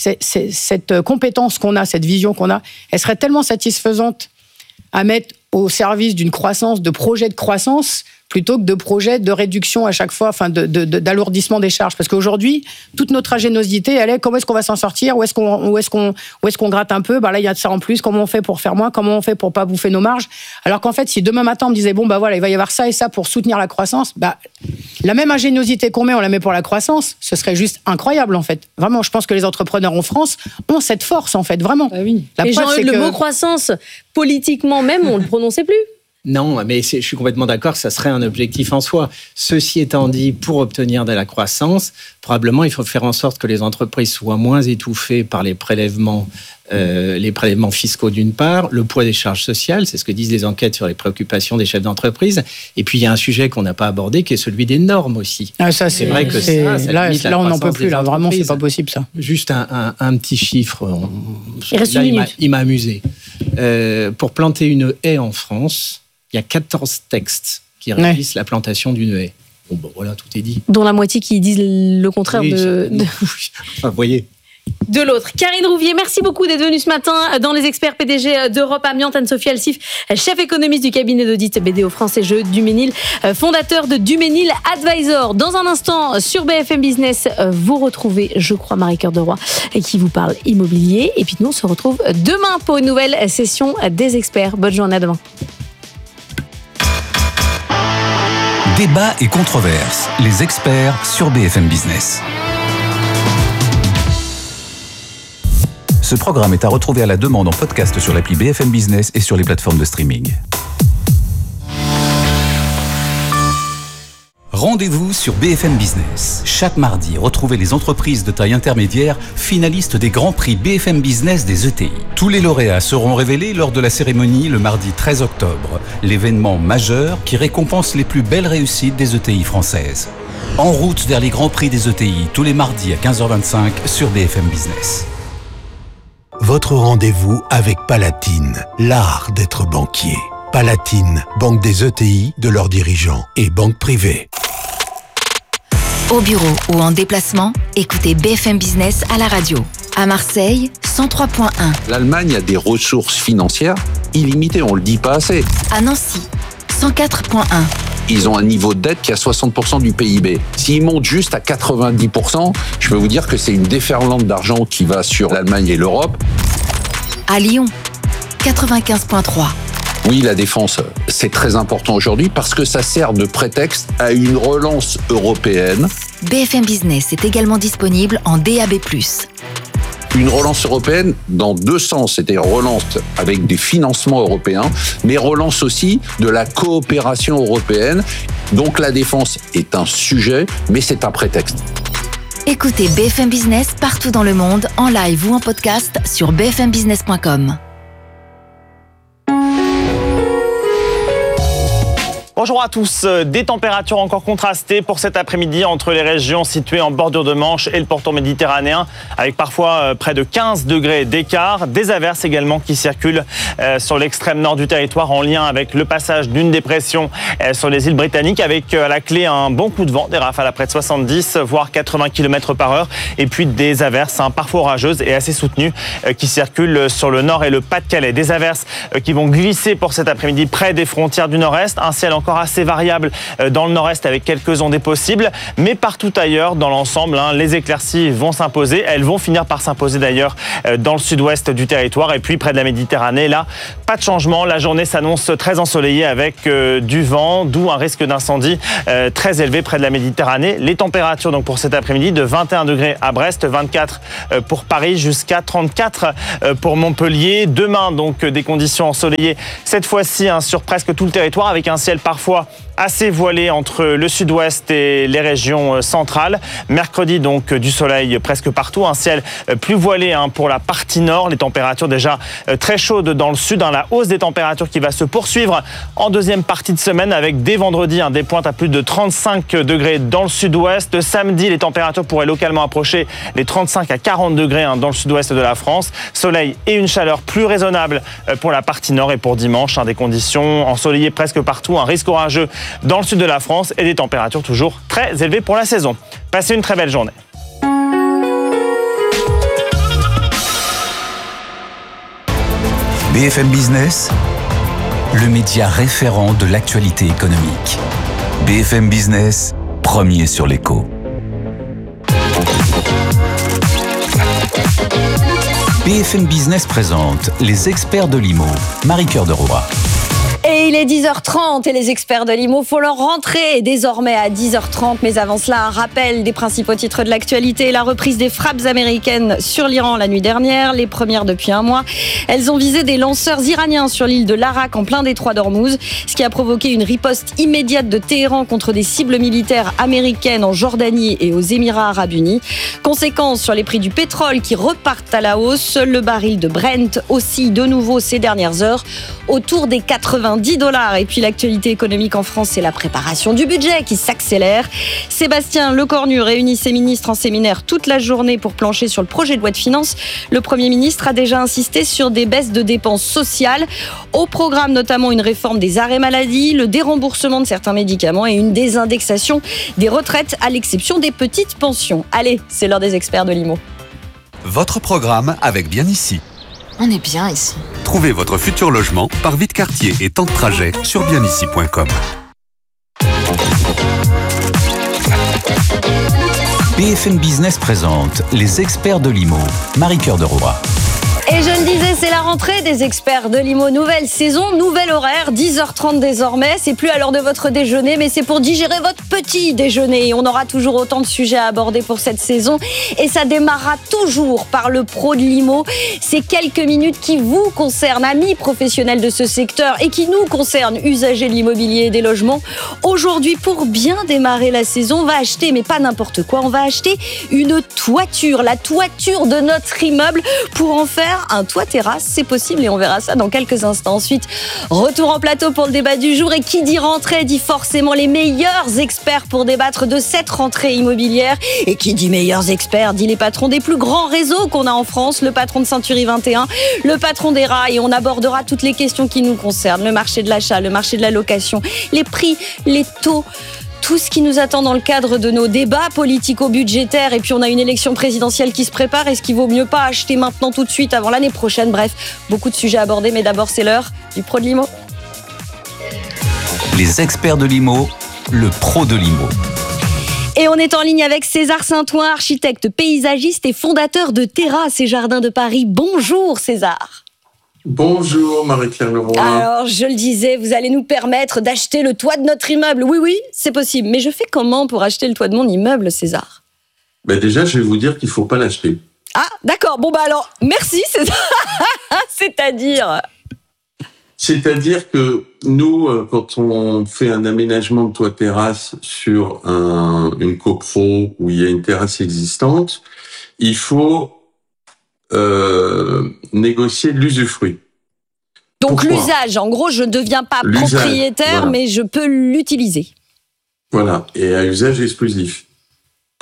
cette compétence qu'on a, cette vision qu'on a, elle serait tellement satisfaisante à mettre au service d'une croissance, de projets de croissance, plutôt que de projets de réduction à chaque fois, d'alourdissement des charges. Parce qu'aujourd'hui, toute notre ingéniosité, elle est comment est-ce qu'on va s'en sortir, où est-ce qu'on gratte un peu, là il y a de ça en plus, comment on fait pour faire moins, comment on fait pour pas bouffer nos marges. Alors qu'en fait, si demain matin on me disait il va y avoir ça et ça pour soutenir la croissance, la même ingéniosité qu'on met, on la met pour la croissance, ce serait juste incroyable en fait. Vraiment, je pense que les entrepreneurs en France ont cette force en fait, vraiment. Oui. Le mot croissance, politiquement même, on le prononçait plus. Non, mais je suis complètement d'accord que ça serait un objectif en soi. Ceci étant dit, pour obtenir de la croissance, probablement il faut faire en sorte que les entreprises soient moins étouffées par les prélèvements fiscaux d'une part, le poids des charges sociales, c'est ce que disent les enquêtes sur les préoccupations des chefs d'entreprise. Et puis il y a un sujet qu'on n'a pas abordé, qui est celui des normes aussi. Ça, c'est vrai que là on n'en peut plus. Là, vraiment, c'est pas possible ça. Juste un petit chiffre. Il m'a amusé. Pour planter une haie en France, il y a 14 textes qui régissent la plantation d'une haie. Voilà, tout est dit. Dont la moitié qui disent le contraire Vous voyez. De l'autre. Karine Rouvier, merci beaucoup d'être venue ce matin dans les experts PDG d'Europe Amiante. Anne-Sophie Alsif, chef économiste du cabinet d'audit BDO France et Jeux Duménil, fondateur de Duménil Advisor. Dans un instant, sur BFM Business, vous retrouvez, je crois, Marie-Cœur de Roy qui vous parle immobilier. Et puis nous, on se retrouve demain pour une nouvelle session des experts. Bonne journée, à demain. Débat et controverses, les experts sur BFM Business. Ce programme est à retrouver à la demande en podcast sur l'appli BFM Business et sur les plateformes de streaming. Rendez-vous sur BFM Business. Chaque mardi, retrouvez les entreprises de taille intermédiaire finalistes des grands prix BFM Business des ETI. Tous les lauréats seront révélés lors de la cérémonie le mardi 13 octobre, l'événement majeur qui récompense les plus belles réussites des ETI françaises. En route vers les grands prix des ETI, tous les mardis à 15h25 sur BFM Business. Votre rendez-vous avec Palatine, l'art d'être banquier. Palatine, banque des ETI, de leurs dirigeants et banque privée. Au bureau ou en déplacement, écoutez BFM Business à la radio. À Marseille, 103.1. L'Allemagne a des ressources financières illimitées, on ne le dit pas assez. À Nancy, 104.1. Ils ont un niveau de dette qui est à 60% du PIB. S'ils montent juste à 90%, je peux vous dire que c'est une déferlante d'argent qui va sur l'Allemagne et l'Europe. À Lyon, 95.3. Oui, la défense, c'est très important aujourd'hui parce que ça sert de prétexte à une relance européenne. BFM Business est également disponible en DAB+. Une relance européenne dans deux sens, c'est-à-dire relance avec des financements européens, mais relance aussi de la coopération européenne. Donc la défense est un sujet, mais c'est un prétexte. Écoutez BFM Business partout dans le monde, en live ou en podcast sur bfmbusiness.com. Bonjour à tous. Des températures encore contrastées pour cet après-midi entre les régions situées en bordure de Manche et le pourtour méditerranéen, avec parfois près de 15 degrés d'écart. Des averses également qui circulent sur l'extrême nord du territoire en lien avec le passage d'une dépression sur les îles britanniques, avec à la clé un bon coup de vent, des rafales à près de 70 voire 80 km/h, et puis des averses parfois orageuses et assez soutenues qui circulent sur le nord et le Pas-de-Calais. Des averses qui vont glisser pour cet après-midi près des frontières du nord-est, un ciel encore assez variable dans le nord-est avec quelques ondées possibles, mais partout ailleurs dans l'ensemble, les éclaircies vont s'imposer. Elles vont finir par s'imposer d'ailleurs dans le sud-ouest du territoire et puis près de la Méditerranée. Là, pas de changement. La journée s'annonce très ensoleillée avec du vent, d'où un risque d'incendie très élevé près de la Méditerranée. Les températures donc pour cet après-midi de 21 degrés à Brest, 24 pour Paris, jusqu'à 34 pour Montpellier. Demain donc des conditions ensoleillées cette fois-ci sur presque tout le territoire, avec un ciel parfois assez voilé entre le sud-ouest et les régions centrales. Mercredi, donc, du soleil presque partout. Un ciel plus voilé pour la partie nord. Les températures déjà très chaudes dans le sud. La hausse des températures qui va se poursuivre en deuxième partie de semaine, avec dès vendredi des pointes à plus de 35 degrés dans le sud-ouest. Samedi, les températures pourraient localement approcher les 35 à 40 degrés dans le sud-ouest de la France. Soleil et une chaleur plus raisonnable pour la partie nord. Et pour dimanche, des conditions ensoleillées presque partout. Un risque orageux dans le sud de la France et des températures toujours très élevées pour la saison. Passez une très belle journée. BFM Business, le média référent de l'actualité économique. BFM Business, premier sur l'écho. BFM Business présente les experts de l'IMO. Marie-Cœur de Roy. Et il est 10h30 et les experts de l'IMO font leur rentrée désormais à 10h30. Mais avant cela, un rappel des principaux titres de l'actualité. La reprise des frappes américaines sur l'Iran la nuit dernière, les premières depuis un mois. Elles ont visé des lanceurs iraniens sur l'île de Larak en plein détroit d'Ormuz, ce qui a provoqué une riposte immédiate de Téhéran contre des cibles militaires américaines en Jordanie et aux Émirats arabes unis. Conséquence sur les prix du pétrole qui repartent à la hausse. Le baril de Brent oscille de nouveau ces dernières heures autour des 90$. Et puis l'actualité économique en France, c'est la préparation du budget qui s'accélère. Sébastien Lecornu réunit ses ministres en séminaire toute la journée pour plancher sur le projet de loi de finances. Le Premier ministre a déjà insisté sur des baisses de dépenses sociales. Au programme notamment une réforme des arrêts maladie, le déremboursement de certains médicaments et une désindexation des retraites à l'exception des petites pensions. Allez, c'est l'heure des experts de l'IMO. Votre programme avec Bien Ici. On est bien ici. Trouvez votre futur logement par vide quartier et temps de trajet sur bienici.com. BFM Business présente les experts de l'IMO. Marie-Cœur de Roy. Et je le disais, c'est la rentrée des experts de l'IMO. Nouvelle saison, nouvel horaire, 10h30 désormais. C'est plus à l'heure de votre déjeuner, mais c'est pour digérer votre petit déjeuner. On aura toujours autant de sujets à aborder pour cette saison. Et ça démarrera toujours par le pro de l'IMO. Ces quelques minutes qui vous concernent, amis professionnels de ce secteur, et qui nous concernent, usagers de l'immobilier et des logements. Aujourd'hui, pour bien démarrer la saison, on va acheter, mais pas n'importe quoi, on va acheter une toiture, la toiture de notre immeuble, pour en faire un toit terrasse, c'est possible et on verra ça dans quelques instants. Ensuite, retour en plateau pour le débat du jour, et qui dit rentrée dit forcément les meilleurs experts pour débattre de cette rentrée immobilière, et qui dit meilleurs experts dit les patrons des plus grands réseaux qu'on a en France, le patron de Century 21, le patron des rails, et on abordera toutes les questions qui nous concernent, le marché de l'achat, le marché de la location, les prix, les taux, tout ce qui nous attend dans le cadre de nos débats politico-budgétaires. Et puis on a une élection présidentielle qui se prépare. Est-ce qu'il vaut mieux pas acheter maintenant tout de suite avant l'année prochaine? Bref, beaucoup de sujets à aborder, mais d'abord c'est l'heure du pro de l'IMO. Les experts de l'IMO, le pro de l'IMO. Et on est en ligne avec César Saint-Ouen, architecte paysagiste et fondateur de Terrasses et Jardins de Paris. Bonjour César. Bonjour Marie-Claire Leroy. Alors, je le disais, vous allez nous permettre d'acheter le toit de notre immeuble. Oui, c'est possible. Mais je fais comment pour acheter le toit de mon immeuble, César? Déjà, je vais vous dire qu'il ne faut pas l'acheter. Ah, d'accord. Bon, alors, merci César. C'est-à-dire? C'est-à-dire que nous, quand on fait un aménagement de toit-terrasse sur une copro où il y a une terrasse existante, il faut négocier l'usufruit. Donc Pourquoi ? l'usage, en gros, je ne deviens pas L'usage, propriétaire, voilà. mais je peux l'utiliser. Voilà, et à usage exclusif. Pourquoi ?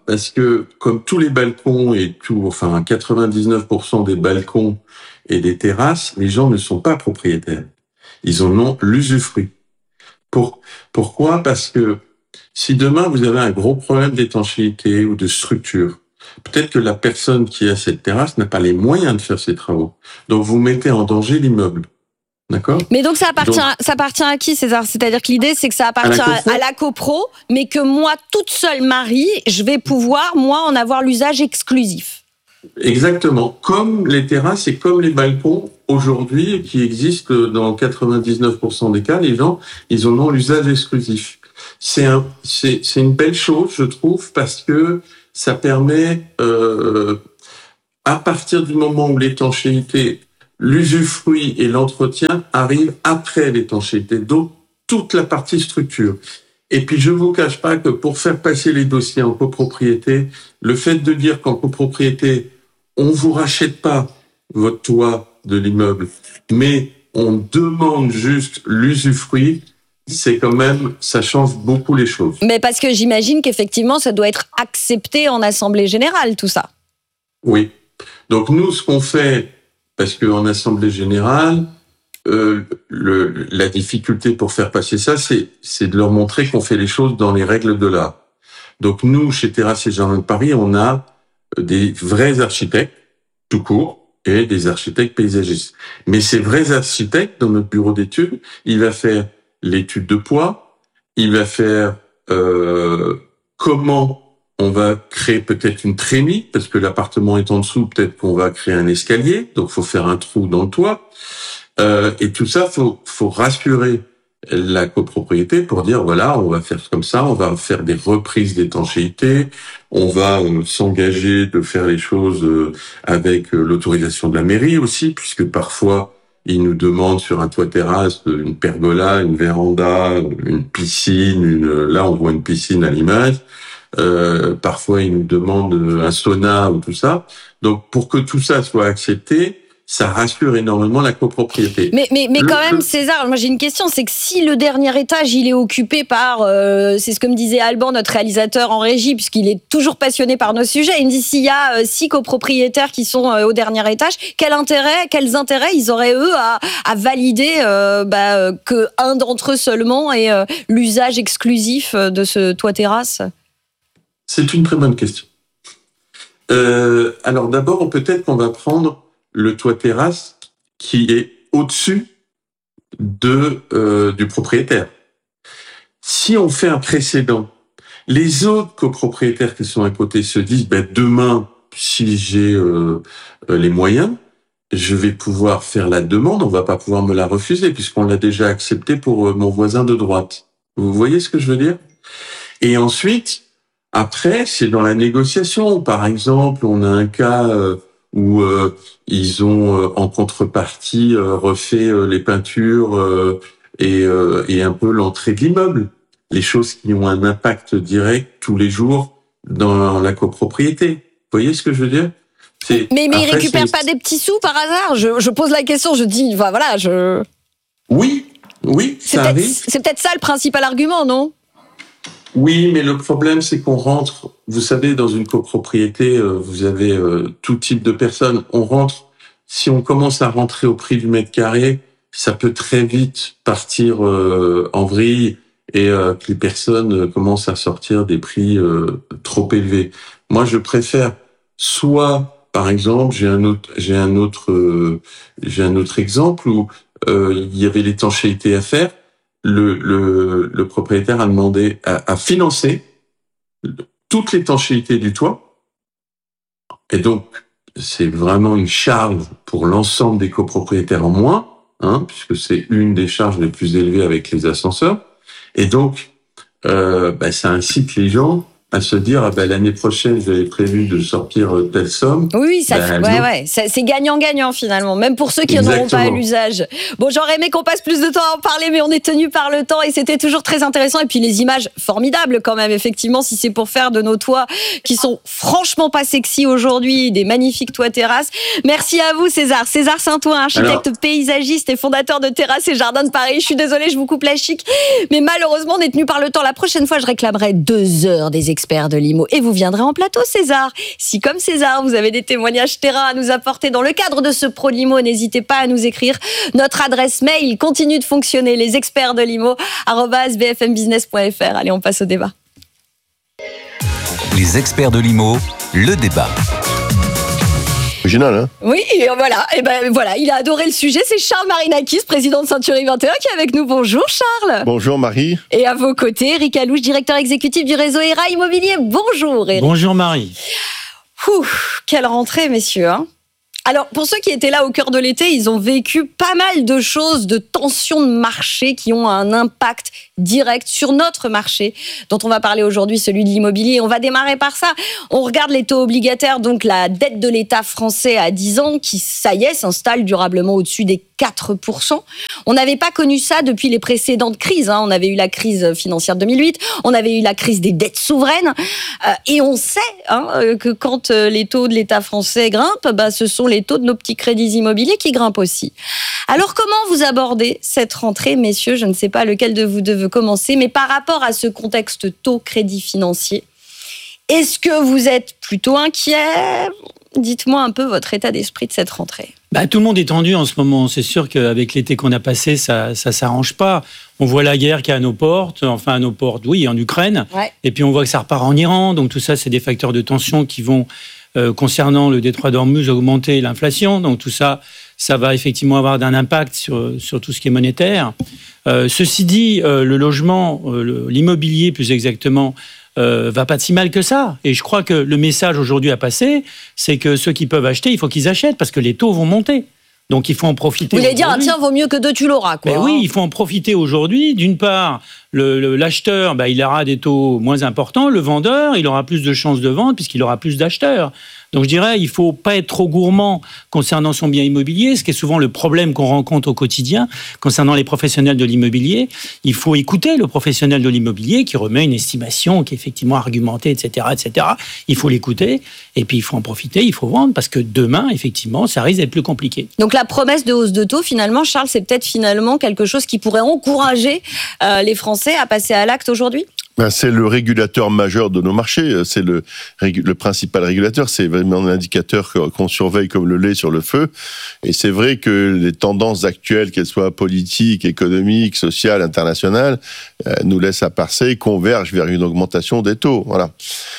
Parce que comme tous les balcons et 99% des balcons et des terrasses, les gens ne sont pas propriétaires. Ils en ont l'usufruit. Pourquoi ? Parce que si demain vous avez un gros problème d'étanchéité ou de structure, peut-être que la personne qui a cette terrasse n'a pas les moyens de faire ces travaux. Donc vous mettez en danger l'immeuble. D'accord ? Mais donc ça appartient à qui, César ? C'est-à-dire que l'idée, c'est que ça appartient à la copro, mais que moi, toute seule Marie, je vais pouvoir, moi, en avoir l'usage exclusif. Exactement. Comme les terrasses et comme les balcons, aujourd'hui, qui existent dans 99% des cas, les gens, ils en ont l'usage exclusif. C'est une belle chose, je trouve, parce que ça permet, à partir du moment où l'étanchéité, l'usufruit et l'entretien arrivent après l'étanchéité, donc toute la partie structure. Et puis je vous cache pas que pour faire passer les dossiers en copropriété, le fait de dire qu'en copropriété, on vous rachète pas votre toit de l'immeuble, mais on demande juste l'usufruit, c'est quand même, ça change beaucoup les choses. Mais parce que j'imagine qu'effectivement, ça doit être accepté en assemblée générale, tout ça. Oui. Donc nous, ce qu'on fait, parce qu'en assemblée générale, la difficulté pour faire passer ça, c'est de leur montrer qu'on fait les choses dans les règles de l'art. Donc nous, chez Terrasses et Jardins de Paris, on a des vrais architectes, tout court, et des architectes paysagistes. Mais ces vrais architectes, dans notre bureau d'études, il va faire l'étude de poids, il va faire comment on va créer peut-être une trémie, parce que l'appartement est en dessous, peut-être qu'on va créer un escalier, donc faut faire un trou dans le toit. Et tout ça, faut rassurer la copropriété pour dire, voilà, on va faire comme ça, on va faire des reprises d'étanchéité, on va s'engager de faire les choses avec l'autorisation de la mairie aussi, puisque parfois, ils nous demandent sur un toit terrasse une pergola, une véranda, une piscine, là on voit une piscine à l'image. Parfois, ils nous demandent un sauna ou tout ça. Donc, pour que tout ça soit accepté, ça rassure énormément la copropriété. Mais quand même, César, moi j'ai une question, c'est que si le dernier étage, il est occupé par, c'est ce que me disait Alban, notre réalisateur en régie, puisqu'il est toujours passionné par nos sujets, il me dit s'il y a 6 copropriétaires qui sont au dernier étage, quels intérêts ils auraient eux à valider que un d'entre eux seulement ait l'usage exclusif de ce toit terrasse ? C'est une très bonne question. Alors d'abord, peut-être qu'on va prendre le toit terrasse qui est au-dessus du propriétaire. Si on fait un précédent, les autres copropriétaires qui sont à côté se disent demain, si j'ai les moyens, je vais pouvoir faire la demande, on va pas pouvoir me la refuser puisqu'on l'a déjà accepté pour mon voisin de droite. Vous voyez ce que je veux dire ? Et ensuite, après, c'est dans la négociation. Par exemple, on a un cas où ils ont en contrepartie refait les peintures et un peu l'entrée de l'immeuble. Les choses qui ont un impact direct tous les jours dans la copropriété. Vous voyez ce que je veux dire ? Mais ils récupèrent pas des petits sous par hasard ? Je pose la question, je dis, Oui, ça arrive. C'est peut-être ça le principal argument, non ? Oui, mais le problème, c'est qu'on rentre, vous savez, dans une copropriété, vous avez tout type de personnes. Si on commence à rentrer au prix du mètre carré, ça peut très vite partir en vrille et que les personnes commencent à sortir des prix trop élevés. Moi, je préfère soit, par exemple, j'ai un autre exemple où il y avait l'étanchéité à faire. Le propriétaire a demandé à financer toute l'étanchéité du toit. Et donc, c'est vraiment une charge pour l'ensemble des copropriétaires en moins, puisque c'est une des charges les plus élevées avec les ascenseurs. Et donc, ça incite les gens à se dire l'année prochaine j'avais prévu de sortir telle somme. Oui, c'est gagnant-gagnant finalement, même pour ceux qui n'auront pas l'usage. Bon, j'aurais aimé qu'on passe plus de temps à en parler, mais on est tenu par le temps et c'était toujours très intéressant. Et puis les images formidables quand même, effectivement, si c'est pour faire de nos toits qui sont franchement pas sexy aujourd'hui, des magnifiques toits terrasses. Merci à vous César Saint-Ouen, architecte paysagiste et fondateur de Terrasses et Jardins de Paris. Je suis désolée, je vous coupe la chic, mais malheureusement on est tenu par le temps. La prochaine fois, je réclamerai 2 heures des experts de l'IMO et vous viendrez en plateau, César. Si comme César, vous avez des témoignages terrain à nous apporter dans le cadre de ce Pro Limo, n'hésitez pas à nous écrire. Notre adresse mail continue de fonctionner, lesexpertsdelimo@bfmbusiness.fr. Allez, on passe au débat. Les experts de l'IMO, le débat. Original, hein ? Oui, et voilà, il a adoré le sujet. C'est Charles Marinakis, président de Century 21, qui est avec nous. Bonjour Charles. Bonjour Marie. Et à vos côtés, Eric Alouche, directeur exécutif du réseau ERA Immobilier. Bonjour Eric. Bonjour Marie. Quelle rentrée, messieurs, hein. Alors, pour ceux qui étaient là au cœur de l'été, ils ont vécu pas mal de choses, de tensions de marché qui ont un impact direct sur notre marché, dont on va parler aujourd'hui, celui de l'immobilier. On va démarrer par ça. On regarde les taux obligataires, donc la dette de l'État français à 10 ans, qui, ça y est, s'installe durablement au-dessus des 4%. On n'avait pas connu ça depuis les précédentes crises, hein. On avait eu la crise financière de 2008, on avait eu la crise des dettes souveraines, et on sait que quand les taux de l'État français grimpent, ce sont les taux de nos petits crédits immobiliers qui grimpent aussi. Alors comment vous abordez cette rentrée, messieurs ? Je ne sais pas lequel de vous deux veut commencer, mais par rapport à ce contexte taux crédit financier, est-ce que vous êtes plutôt inquiet ? Dites-moi un peu votre état d'esprit de cette rentrée. Tout le monde est tendu en ce moment. C'est sûr qu'avec l'été qu'on a passé, ça s'arrange pas. On voit la guerre qui est à nos portes, oui, en Ukraine. Ouais. Et puis on voit que ça repart en Iran. Donc tout ça, c'est des facteurs de tension qui vont, concernant le détroit d'Ormuz, augmenter l'inflation. Donc tout ça, ça va effectivement avoir un impact sur tout ce qui est monétaire. Ceci dit, le logement, l'immobilier plus exactement, va pas si mal que ça. Et je crois que le message aujourd'hui à passer, c'est que ceux qui peuvent acheter, il faut qu'ils achètent parce que les taux vont monter. Donc il faut en profiter. Vous voulez dire, vaut mieux que 2, tu l'auras, quoi. Mais oui, il faut en profiter aujourd'hui. D'une part, l'acheteur, il aura des taux moins importants. Le vendeur, il aura plus de chances de vendre puisqu'il aura plus d'acheteurs. Donc je dirais, il faut pas être trop gourmand concernant son bien immobilier, ce qui est souvent le problème qu'on rencontre au quotidien concernant les professionnels de l'immobilier. Il faut écouter le professionnel de l'immobilier qui remet une estimation qui est effectivement argumentée, etc., etc. Il faut l'écouter et puis il faut en profiter, il faut vendre parce que demain, effectivement, ça risque d'être plus compliqué. Donc la promesse de hausse de taux, finalement, Charles, c'est peut-être finalement quelque chose qui pourrait encourager les Français à passer à l'acte aujourd'hui ? C'est le régulateur majeur de nos marchés, c'est le principal régulateur, c'est vraiment un indicateur qu'on surveille comme le lait sur le feu. Et c'est vrai que les tendances actuelles, qu'elles soient politiques, économiques, sociales, internationales, nous laissent à penser, convergent vers une augmentation des taux. Voilà.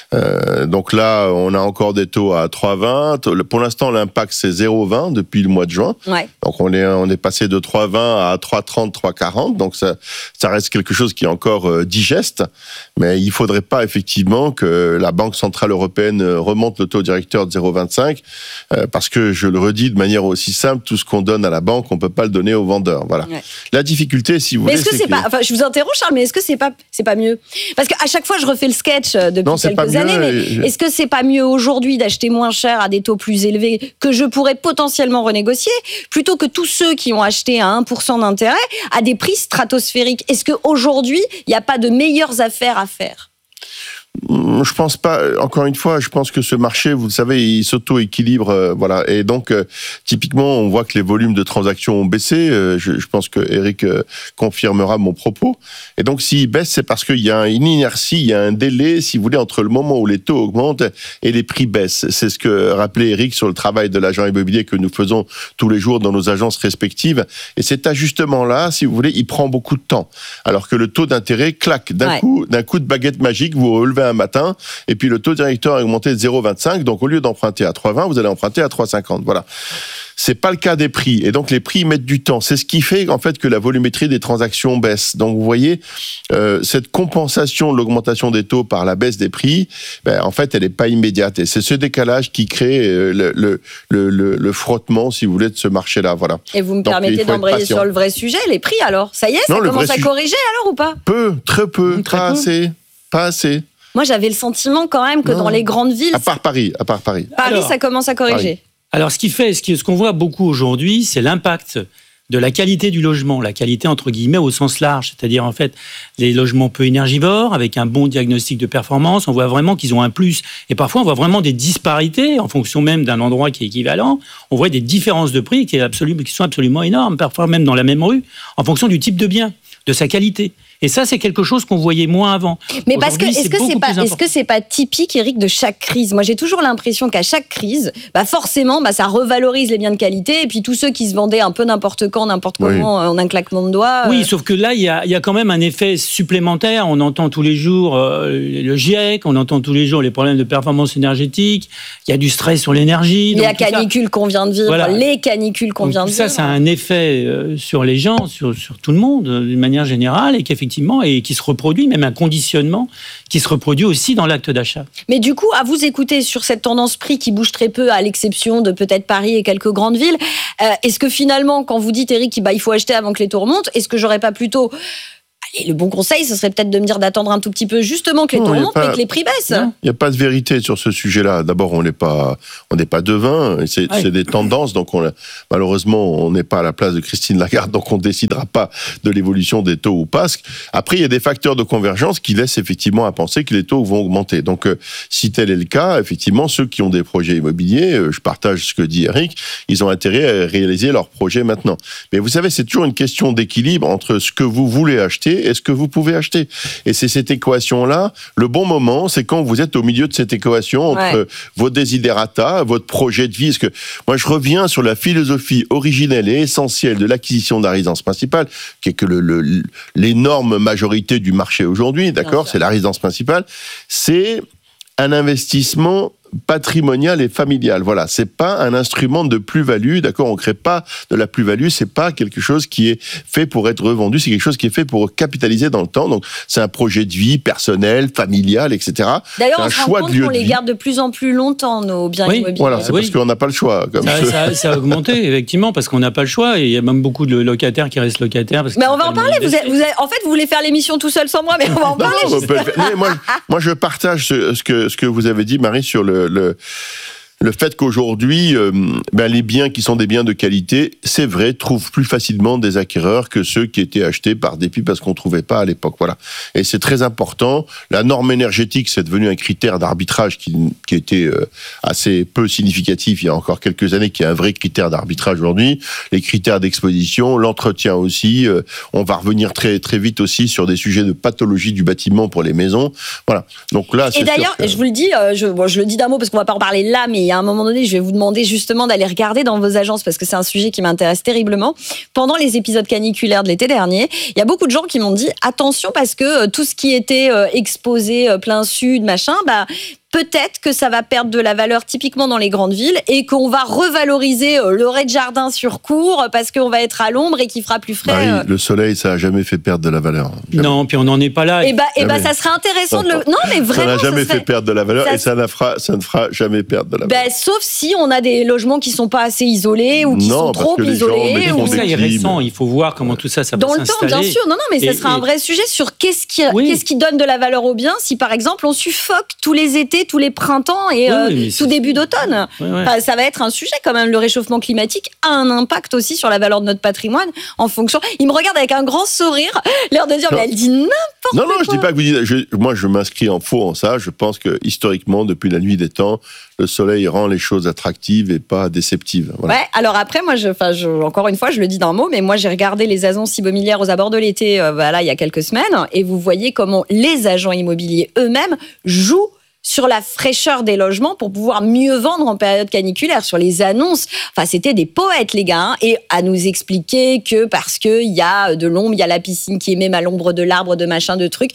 Donc là, on a encore des taux à 3,20. Pour l'instant, l'impact, c'est 0,20 depuis le mois de juin. Ouais. Donc on est passé de 3,20 à 3,30, 3,40. Donc ça reste quelque chose qui est encore digeste. Mais il ne faudrait pas effectivement que la Banque Centrale Européenne remonte le taux directeur de 0,25 parce que, je le redis de manière aussi simple, tout ce qu'on donne à la banque, on ne peut pas le donner aux vendeurs. Voilà. Ouais. La difficulté, si vous voulez... Mais est-ce que c'est pas... Enfin, je vous interromps, Charles, mais est-ce que c'est pas mieux ? Parce qu'à chaque fois, je refais le sketch depuis quelques années, mais est-ce que c'est pas mieux aujourd'hui d'acheter moins cher à des taux plus élevés que je pourrais potentiellement renégocier plutôt que tous ceux qui ont acheté à 1% d'intérêt à des prix stratosphériques ? Est-ce qu'aujourd'hui, il n'y a pas de meilleures affaires à faire ? Je pense pas. Encore une fois, je pense que ce marché, vous le savez, il s'auto-équilibre, voilà. Et donc, typiquement, on voit que les volumes de transactions ont baissé. Je pense que Eric confirmera mon propos. Et donc, s'ils baissent, c'est parce qu'il y a une inertie, il y a un délai, si vous voulez, entre le moment où les taux augmentent et les prix baissent. C'est ce que rappelait Eric sur le travail de l'agent immobilier que nous faisons tous les jours dans nos agences respectives. Et cet ajustement-là, si vous voulez, il prend beaucoup de temps. Alors que le taux d'intérêt claque d'un coup de baguette magique, vous relevez un matin, et puis le taux directeur a augmenté de 0,25, donc au lieu d'emprunter à 3,20, vous allez emprunter à 3,50. Voilà. C'est pas le cas des prix, et donc les prix mettent du temps. C'est ce qui fait en fait que la volumétrie des transactions baisse. Donc vous voyez, cette compensation de l'augmentation des taux par la baisse des prix, en fait, elle n'est pas immédiate. Et c'est ce décalage qui crée le frottement, si vous voulez, de ce marché-là. Voilà. Et vous me permettez d'embrayer sur le vrai sujet, les prix alors ? Ça y est, ça commence à corriger alors ou pas ? Très peu, pas assez. Moi, j'avais le sentiment quand même que dans les grandes villes... À part Paris. Paris, Alors, ça commence à corriger. Alors, ce qu'on voit beaucoup aujourd'hui, c'est l'impact de la qualité du logement, la qualité entre guillemets au sens large, c'est-à-dire en fait les logements peu énergivores avec un bon diagnostic de performance, on voit vraiment qu'ils ont un plus. Et parfois on voit vraiment des disparités en fonction même d'un endroit qui est équivalent. On voit des différences de prix qui sont absolument énormes, parfois même dans la même rue, en fonction du type de bien, de sa qualité. Et ça, c'est quelque chose qu'on voyait moins avant. Mais parce que est-ce que c'est pas typique, Eric, de chaque crise? Moi, j'ai toujours l'impression qu'à chaque crise, forcément, ça revalorise les biens de qualité. Et puis tous ceux qui se vendaient un peu n'importe quand, n'importe comment, en un claquement de doigts. Oui, sauf que là, il y a quand même un effet supplémentaire. On entend tous les jours le GIEC, on entend tous les jours les problèmes de performance énergétique. Il y a du stress sur l'énergie. La canicule qu'on vient de vivre, les canicules qu'on vient de vivre. Ça a un effet sur les gens, sur tout le monde, d'une manière générale, et qu'effectivement, et qui se reproduit, même un conditionnement qui se reproduit aussi dans l'acte d'achat. Mais du coup, à vous écouter sur cette tendance prix qui bouge très peu, à l'exception de peut-être Paris et quelques grandes villes, est-ce que finalement, quand vous dites, Eric, il faut acheter avant que les taux remontent, est-ce que j'aurais pas plutôt... Et le bon conseil, ce serait peut-être de me dire d'attendre un tout petit peu justement que les taux remontent, mais que les prix baissent. Il n'y a pas de vérité sur ce sujet-là. D'abord, on n'est pas devin, c'est des tendances, donc malheureusement, on n'est pas à la place de Christine Lagarde, donc on ne décidera pas de l'évolution des taux ou pas. Après, il y a des facteurs de convergence qui laissent effectivement à penser que les taux vont augmenter. Donc, si tel est le cas, effectivement, ceux qui ont des projets immobiliers, je partage ce que dit Eric, ils ont intérêt à réaliser leurs projets maintenant. Mais vous savez, c'est toujours une question d'équilibre entre ce que vous voulez acheter et ce que vous pouvez acheter. Et c'est cette équation-là, le bon moment, c'est quand vous êtes au milieu de cette équation entre vos desiderata, votre projet de vie. Parce que moi, je reviens sur la philosophie originelle et essentielle de l'acquisition de la résidence principale, qui est que l'énorme majorité du marché aujourd'hui, d'accord, c'est la résidence principale, c'est un investissement patrimonial et familial. Voilà, c'est pas un instrument de plus-value, d'accord, on crée pas de la plus-value, c'est pas quelque chose qui est fait pour être revendu, c'est quelque chose qui est fait pour capitaliser dans le temps. Donc c'est un projet de vie personnel, familial, etc. D'ailleurs, on se rend compte qu'on les garde de plus en plus longtemps, nos biens immobiliers. Voilà, c'est parce qu'on n'a pas le choix. Ça a augmenté, effectivement, parce qu'on n'a pas le choix, et il y a même beaucoup de locataires qui restent locataires. Mais on va en parler, en fait, vous voulez faire l'émission tout seul sans moi, mais on va en parler. Moi, je partage ce que vous avez dit, Marie, sur le fait qu'aujourd'hui, les biens qui sont des biens de qualité, c'est vrai, trouvent plus facilement des acquéreurs que ceux qui étaient achetés par dépit parce qu'on ne trouvait pas à l'époque. Voilà. Et c'est très important. La norme énergétique, c'est devenu un critère d'arbitrage qui était assez peu significatif il y a encore quelques années, qui est un vrai critère d'arbitrage aujourd'hui. Les critères d'exposition, l'entretien aussi. On va revenir très, très vite aussi sur des sujets de pathologie du bâtiment pour les maisons. Voilà. Donc là, et d'ailleurs, je vous le dis, je le dis d'un mot parce qu'on ne va pas en parler là, mais à un moment donné, je vais vous demander justement d'aller regarder dans vos agences parce que c'est un sujet qui m'intéresse terriblement. Pendant les épisodes caniculaires de l'été dernier, il y a beaucoup de gens qui m'ont dit attention parce que tout ce qui était exposé plein sud, machin, peut-être que ça va perdre de la valeur typiquement dans les grandes villes et qu'on va revaloriser le rez-de-jardin sur cour parce qu'on va être à l'ombre et qu'il fera plus frais. Marie, le soleil, ça n'a jamais fait perdre de la valeur. Jamais. Non, puis on n'en est pas là. Ça serait intéressant de le... Non, mais vraiment, ça n'a jamais fait perdre de la valeur et ça ne fera jamais perdre de la valeur. Sauf si on a des logements qui ne sont pas assez isolés ou qui sont trop isolés. Tout ça est récent, il faut voir comment tout ça va s'installer. Dans le temps, bien sûr. Non, mais ça sera un vrai sujet sur qu'est-ce qui donne de la valeur aux biens si, par exemple, on suffoque tous les étés, tous les printemps et tout début d'automne. Ça va être un sujet quand même. Le réchauffement climatique a un impact aussi sur la valeur de notre patrimoine en fonction... Il me regarde avec un grand sourire, l'air de dire, mais elle dit n'importe quoi. Non, je dis pas que vous dites... Moi, je m'inscris en faux en ça. Je pense que, historiquement, depuis la nuit des temps, le soleil rend les choses attractives et pas déceptives. Voilà. Ouais, alors après, moi, encore une fois, je le dis d'un mot, mais moi, j'ai regardé les annonces immobilières aux abords de l'été, il y a quelques semaines, et vous voyez comment les agents immobiliers eux-mêmes jouent sur la fraîcheur des logements pour pouvoir mieux vendre en période caniculaire. Sur les annonces, c'était des poètes, les gars, et à nous expliquer que parce qu'il y a de l'ombre, il y a la piscine qui est même à l'ombre de l'arbre, de machin, de trucs.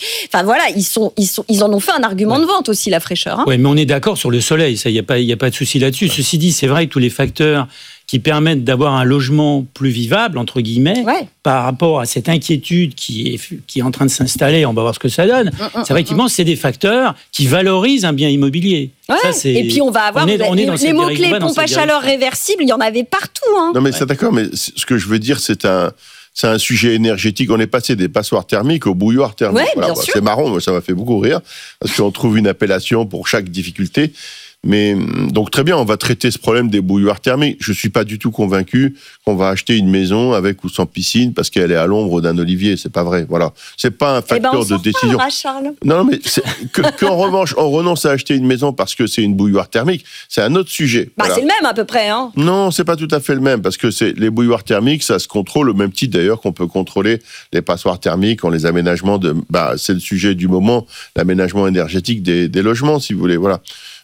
Ils en ont fait un argument de vente aussi, la fraîcheur. Oui, mais on est d'accord sur le soleil, ça, il n'y a pas de souci là-dessus. Ceci dit, c'est vrai que tous les facteurs qui permettent d'avoir un logement plus vivable, entre guillemets, par rapport à cette inquiétude qui est en train de s'installer, on va voir ce que ça donne. C'est effectivement, c'est des facteurs qui valorisent un bien immobilier. Ouais. Et puis on va avoir les mots-clés pompe à chaleur réversible, il y en avait partout. Non mais c'est d'accord, mais ce que je veux dire, c'est c'est un sujet énergétique. On est passé des passoires thermiques aux bouilloires thermiques. Ouais, bien sûr. C'est marrant, moi, ça m'a fait beaucoup rire, parce qu'on trouve une appellation pour chaque difficulté. Mais donc très bien, on va traiter ce problème des bouilloires thermiques. Je suis pas du tout convaincu qu'on va acheter une maison avec ou sans piscine parce qu'elle est à l'ombre d'un olivier. C'est pas vrai. Voilà, c'est pas un facteur de décision. Charles. Non, mais qu'en revanche, on renonce à acheter une maison parce que c'est une bouilloire thermique, c'est un autre sujet. Voilà. C'est le même à peu près, hein. Non, c'est pas tout à fait le même parce que les bouilloires thermiques, ça se contrôle au même titre d'ailleurs qu'on peut contrôler les passoires thermiques, les aménagements c'est le sujet du moment, l'aménagement énergétique des logements, si vous voulez. Voilà.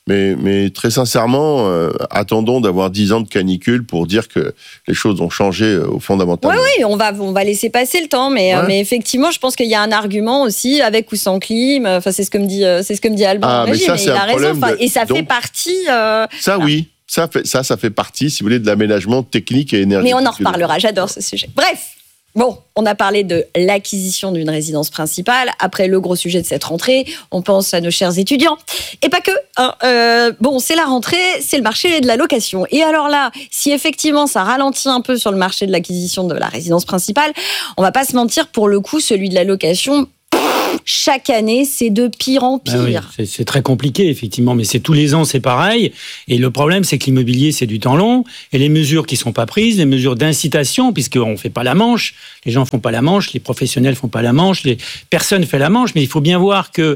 Mais très sincèrement, attendons d'avoir 10 ans de canicule pour dire que les choses ont changé fondamentalement. Oui, on va laisser passer le temps, mais effectivement, je pense qu'il y a un argument aussi avec ou sans clim. Enfin, c'est ce que me dit Alban. Mais ça, il a raison. Et ça fait partie. Ça, oui. Ça fait partie, si vous voulez, de l'aménagement technique et énergétique. Mais on en reparlera. J'adore ce sujet. Bref. Bon, on a parlé de l'acquisition d'une résidence principale. Après le gros sujet de cette rentrée, on pense à nos chers étudiants. Et pas que. C'est la rentrée, c'est le marché de la location. Et alors là, si effectivement ça ralentit un peu sur le marché de l'acquisition de la résidence principale, on va pas se mentir, pour le coup, celui de la location, chaque année, c'est de pire en pire. Oui, c'est très compliqué, effectivement, mais c'est tous les ans, c'est pareil. Et le problème, c'est que l'immobilier, c'est du temps long. Et les mesures qui ne sont pas prises, les mesures d'incitation, puisqu'on ne fait pas la manche, les gens ne font pas la manche, les professionnels ne font pas la manche, personne ne fait la manche, mais il faut bien voir que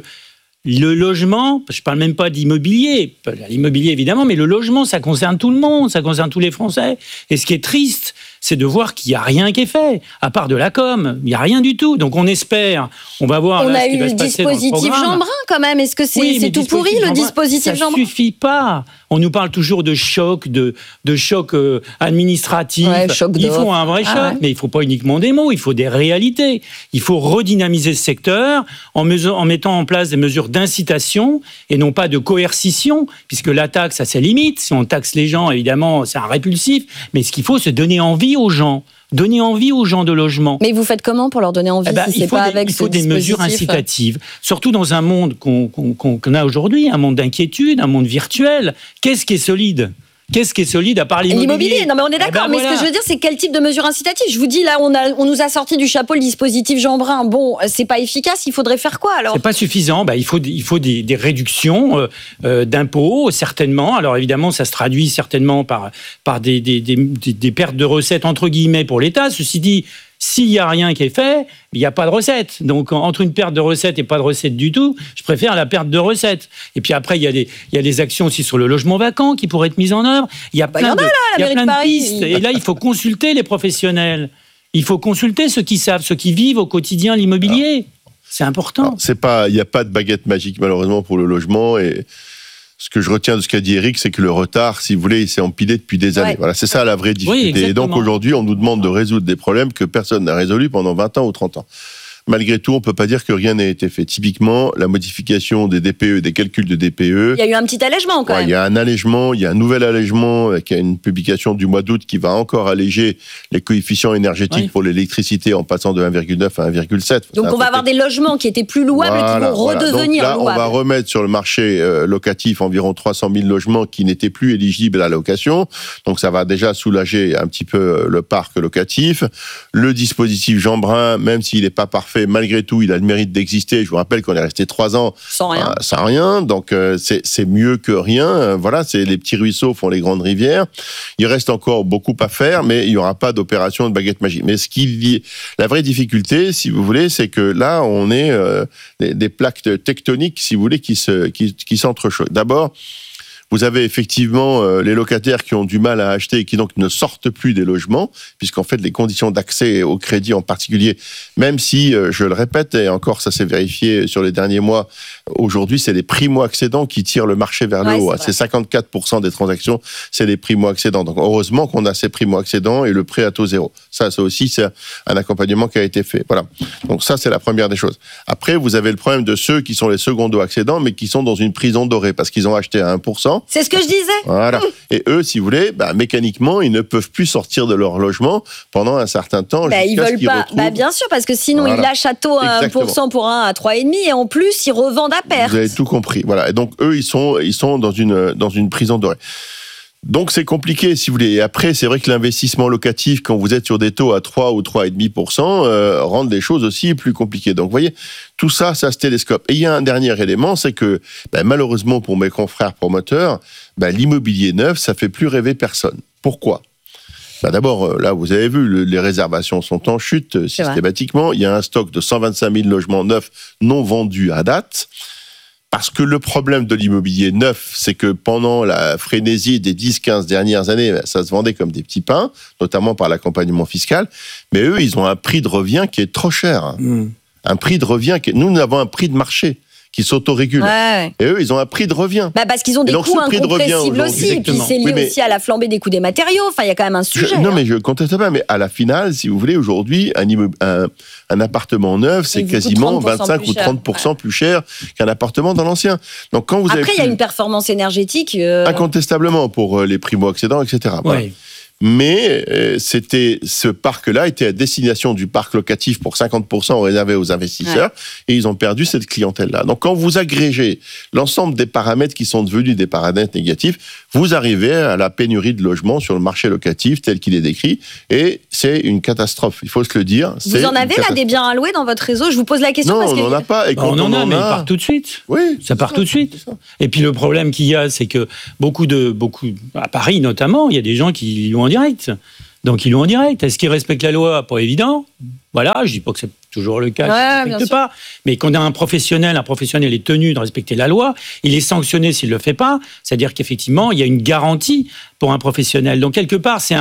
le logement, je ne parle même pas d'immobilier, l'immobilier évidemment, mais le logement, ça concerne tout le monde, ça concerne tous les Français. Et ce qui est triste, c'est de voir qu'il n'y a rien qui est fait, à part de la com. Il n'y a rien du tout. Donc on espère, on va voir. On là, a ce qui eu va le se passer dans le dispositif programme. Jeanbrun quand même. Est-ce que c'est tout pourri le dispositif Jeanbrun ? Ça ne suffit pas. On nous parle toujours de choc, de choc administratif. Il faut un vrai choc, mais il ne faut pas uniquement des mots, il faut des réalités. Il faut redynamiser ce secteur en mettant en place des mesures d'incitation et non pas de coercition, puisque la taxe a ses limites. Si on taxe les gens, évidemment, c'est un répulsif. Mais ce qu'il faut, c'est donner envie aux gens. Donner envie aux gens de logement. Mais vous faites comment pour leur donner envie si c'est pas avec ce dispositif ? Il faut des mesures incitatives, surtout dans un monde qu'on a aujourd'hui, un monde d'inquiétude, un monde virtuel. Qu'est-ce qui est solide ? Qu'est-ce qui est solide à part l'immobilier ? Non, mais on est d'accord. Mais ce que je veux dire, c'est quel type de mesures incitatives ? Je vous dis, là, on nous a sorti du chapeau le dispositif Jeanbrun. Bon, c'est pas efficace. Il faudrait faire quoi alors ? C'est pas suffisant. Il faut des réductions d'impôts, certainement. Alors évidemment, ça se traduit certainement par des pertes de recettes entre guillemets pour l'État. Ceci dit, s'il n'y a rien qui est fait, il n'y a pas de recette. Donc, entre une perte de recettes et pas de recettes du tout, je préfère la perte de recettes. Et puis après, il y a des actions aussi sur le logement vacant qui pourraient être mises en œuvre. Il y a plein de pistes. Et là, il faut consulter les professionnels. Il faut consulter ceux qui savent, ceux qui vivent au quotidien l'immobilier. C'est important. Il n'y a pas de baguette magique, malheureusement, pour le logement. Et ce que je retiens de ce qu'a dit Eric, c'est que le retard, si vous voulez, il s'est empilé depuis des années. Voilà, c'est ça la vraie difficulté. Oui, et donc aujourd'hui, on nous demande de résoudre des problèmes que personne n'a résolus pendant 20 ans ou 30 ans. Malgré tout, on ne peut pas dire que rien n'a été fait. Typiquement, la modification des DPE, des calculs de DPE. Il y a eu un petit allègement quand même. Il y a un allègement, il y a un nouvel allègement avec une publication du mois d'août qui va encore alléger les coefficients énergétiques pour l'électricité en passant de 1,9 à 1,7. Donc on va avoir des logements qui étaient plus louables qui vont redevenir donc là, louables. On va remettre sur le marché locatif environ 300 000 logements qui n'étaient plus éligibles à la location. Donc ça va déjà soulager un petit peu le parc locatif. Le dispositif Jeanbrun, même s'il n'est pas parfait, malgré tout, il a le mérite d'exister. Je vous rappelle qu'on est resté 3 ans sans rien. Donc, c'est mieux que rien. Voilà, les petits ruisseaux font les grandes rivières. Il reste encore beaucoup à faire, mais il n'y aura pas d'opération de baguette magique. Mais la vraie difficulté, si vous voulez, c'est que là, on est des plaques tectoniques, si vous voulez, qui s'entrechoquent. D'abord, vous avez effectivement les locataires qui ont du mal à acheter et qui donc ne sortent plus des logements, puisqu'en fait les conditions d'accès au crédit en particulier, même si, je le répète, et encore ça s'est vérifié sur les derniers mois, aujourd'hui c'est les primo-accédants qui tirent le marché vers le haut. C'est 54% des transactions, c'est les primo-accédants. Donc heureusement qu'on a ces primo-accédants et le prêt à taux zéro. Ça aussi, c'est un accompagnement qui a été fait. Voilà. Donc ça, c'est la première des choses. Après, vous avez le problème de ceux qui sont les secondo-accédants, mais qui sont dans une prison dorée, parce qu'ils ont acheté à 1%. C'est ce que je disais. Voilà. Et eux, si vous voulez, mécaniquement, ils ne peuvent plus sortir de leur logement pendant un certain temps. Ils veulent pas. Bien sûr, parce que sinon, ils lâchent à taux à 1% pour un à 3,5% et en plus, ils revendent à perte. Vous avez tout compris. Voilà. Et donc, eux, ils sont dans une prison dorée. Donc c'est compliqué, si vous voulez. Et après, c'est vrai que l'investissement locatif, quand vous êtes sur des taux à 3 ou 3,5%, rend les choses aussi plus compliquées. Donc vous voyez, tout ça, ça se télescope. Et il y a un dernier élément, c'est que malheureusement pour mes confrères promoteurs, l'immobilier neuf, ça fait plus rêver personne. Pourquoi ? D'abord, là, vous avez vu, les réservations sont en chute systématiquement. Il y a un stock de 125 000 logements neufs non vendus à date. Parce que le problème de l'immobilier neuf, c'est que pendant la frénésie des 10-15 dernières années, ça se vendait comme des petits pains, notamment par l'accompagnement fiscal. Mais eux, ils ont un prix de revient qui est trop cher. Un prix de revient nous avons un prix de marché qui s'autorégule. Ouais. Et eux, ils ont un prix de revient. Parce qu'ils ont des coûts incompressibles aussi. Et puis c'est lié aussi à la flambée des coûts des matériaux. Enfin, il y a quand même un sujet. Non, mais je ne conteste pas. Mais à la finale, si vous voulez, aujourd'hui, un appartement neuf, c'est quasiment 25 ou 30% plus cher qu'un appartement dans l'ancien. Donc, quand vous Après, il y a une performance énergétique. Incontestablement pour les primo-accédants, etc. Voilà. Oui. Mais ce parc-là était à destination du parc locatif pour 50% réservé aux investisseurs, et ils ont perdu cette clientèle-là. Donc, quand vous agrégez l'ensemble des paramètres qui sont devenus des paramètres négatifs, vous arrivez à la pénurie de logements sur le marché locatif tel qu'il est décrit, et c'est une catastrophe. Il faut se le dire. Vous en avez là des biens à louer dans votre réseau ? Je vous pose la question parce on n'en a pas. Et on en a, mais il part tout de suite. Oui, ça part tout de suite. Et puis le problème qu'il y a, c'est que beaucoup à Paris notamment, il y a des gens qui louent en direct. Donc ils louent en direct. Est-ce qu'ils respectent la loi ? Pas évident. Voilà, je dis pas que c'est toujours le cas, je ne respecte pas. Mais quand on a un professionnel est tenu de respecter la loi, il est sanctionné s'il ne le fait pas. C'est-à-dire qu'effectivement, il y a une garantie pour un professionnel. Donc quelque part, c'est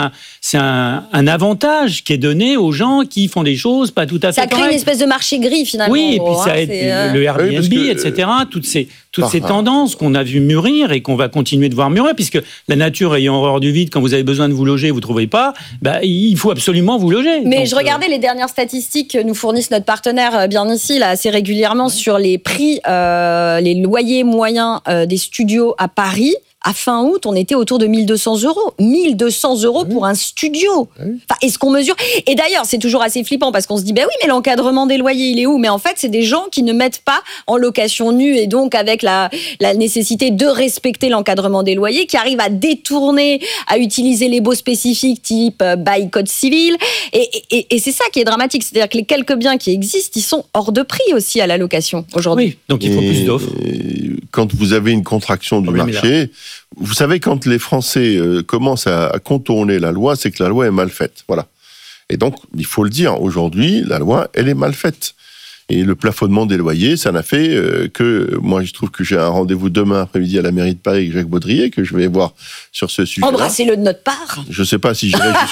un avantage qui est donné aux gens qui font des choses pas tout à fait correctes. Ça crée une espèce de marché gris finalement. Oui, et puis ça aide le Airbnb, etc. Toutes ces tendances qu'on a vu mûrir et qu'on va continuer de voir mûrir, puisque la nature ayant horreur du vide, quand vous avez besoin de vous loger, vous ne trouvez pas, il faut absolument vous loger. Mais donc, je regardais les dernières statistiques que nous fournissent notre partenaire bien ici, là, assez régulièrement, sur les prix, les loyers moyens des studios à Paris. À fin août, on était autour de 1 200 €. 1 200 € pour un studio. Enfin, est-ce qu'on mesure ? Et d'ailleurs, c'est toujours assez flippant parce qu'on se dit, oui, mais l'encadrement des loyers, il est où ? Mais en fait, c'est des gens qui ne mettent pas en location nue et donc avec la nécessité de respecter l'encadrement des loyers, qui arrivent à détourner, à utiliser les baux spécifiques type bail code civil. Et c'est ça qui est dramatique. C'est-à-dire que les quelques biens qui existent, ils sont hors de prix aussi à la location aujourd'hui. Oui, donc il faut plus d'offres. Quand vous avez une contraction du marché, vous savez, quand les Français commencent à contourner la loi, c'est que la loi est mal faite. Voilà. Et donc, il faut le dire, aujourd'hui, la loi, elle est mal faite. Et le plafonnement des loyers, ça n'a fait que... Moi, je trouve que j'ai un rendez-vous demain après-midi à la mairie de Paris avec Jacques Baudrier, que je vais voir sur ce sujet. Embrassez-le de notre part. Je ne sais pas si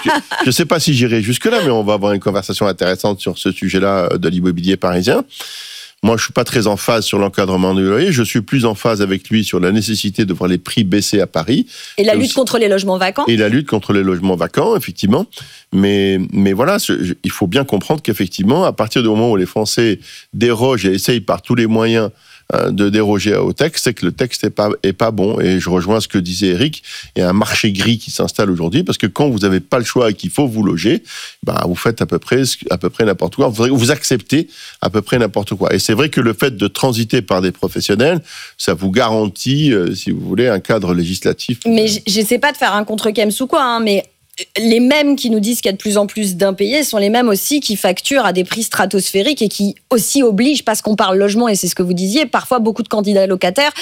j'irai jusque-là, mais on va avoir une conversation intéressante sur ce sujet-là de l'immobilier parisien. Moi, je suis pas très en phase sur l'encadrement du loyer. Je suis plus en phase avec lui sur la nécessité de voir les prix baisser à Paris. Et la lutte contre les logements vacants. Et la lutte contre les logements vacants, effectivement. Mais voilà, il faut bien comprendre qu'effectivement, à partir du moment où les Français dérogent et essayent par tous les moyens de déroger au texte, c'est que le texte est pas bon. Et je rejoins ce que disait Eric. Il y a un marché gris qui s'installe aujourd'hui parce que quand vous n'avez pas le choix et qu'il faut vous loger, vous faites à peu près n'importe quoi. Vous acceptez à peu près n'importe quoi. Et c'est vrai que le fait de transiter par des professionnels, ça vous garantit, si vous voulez, un cadre législatif. Mais j'essaie pas de faire un contre-Kems ou quoi, mais les mêmes qui nous disent qu'il y a de plus en plus d'impayés sont les mêmes aussi qui facturent à des prix stratosphériques et qui aussi obligent, parce qu'on parle logement, et c'est ce que vous disiez, parfois beaucoup de candidats locataires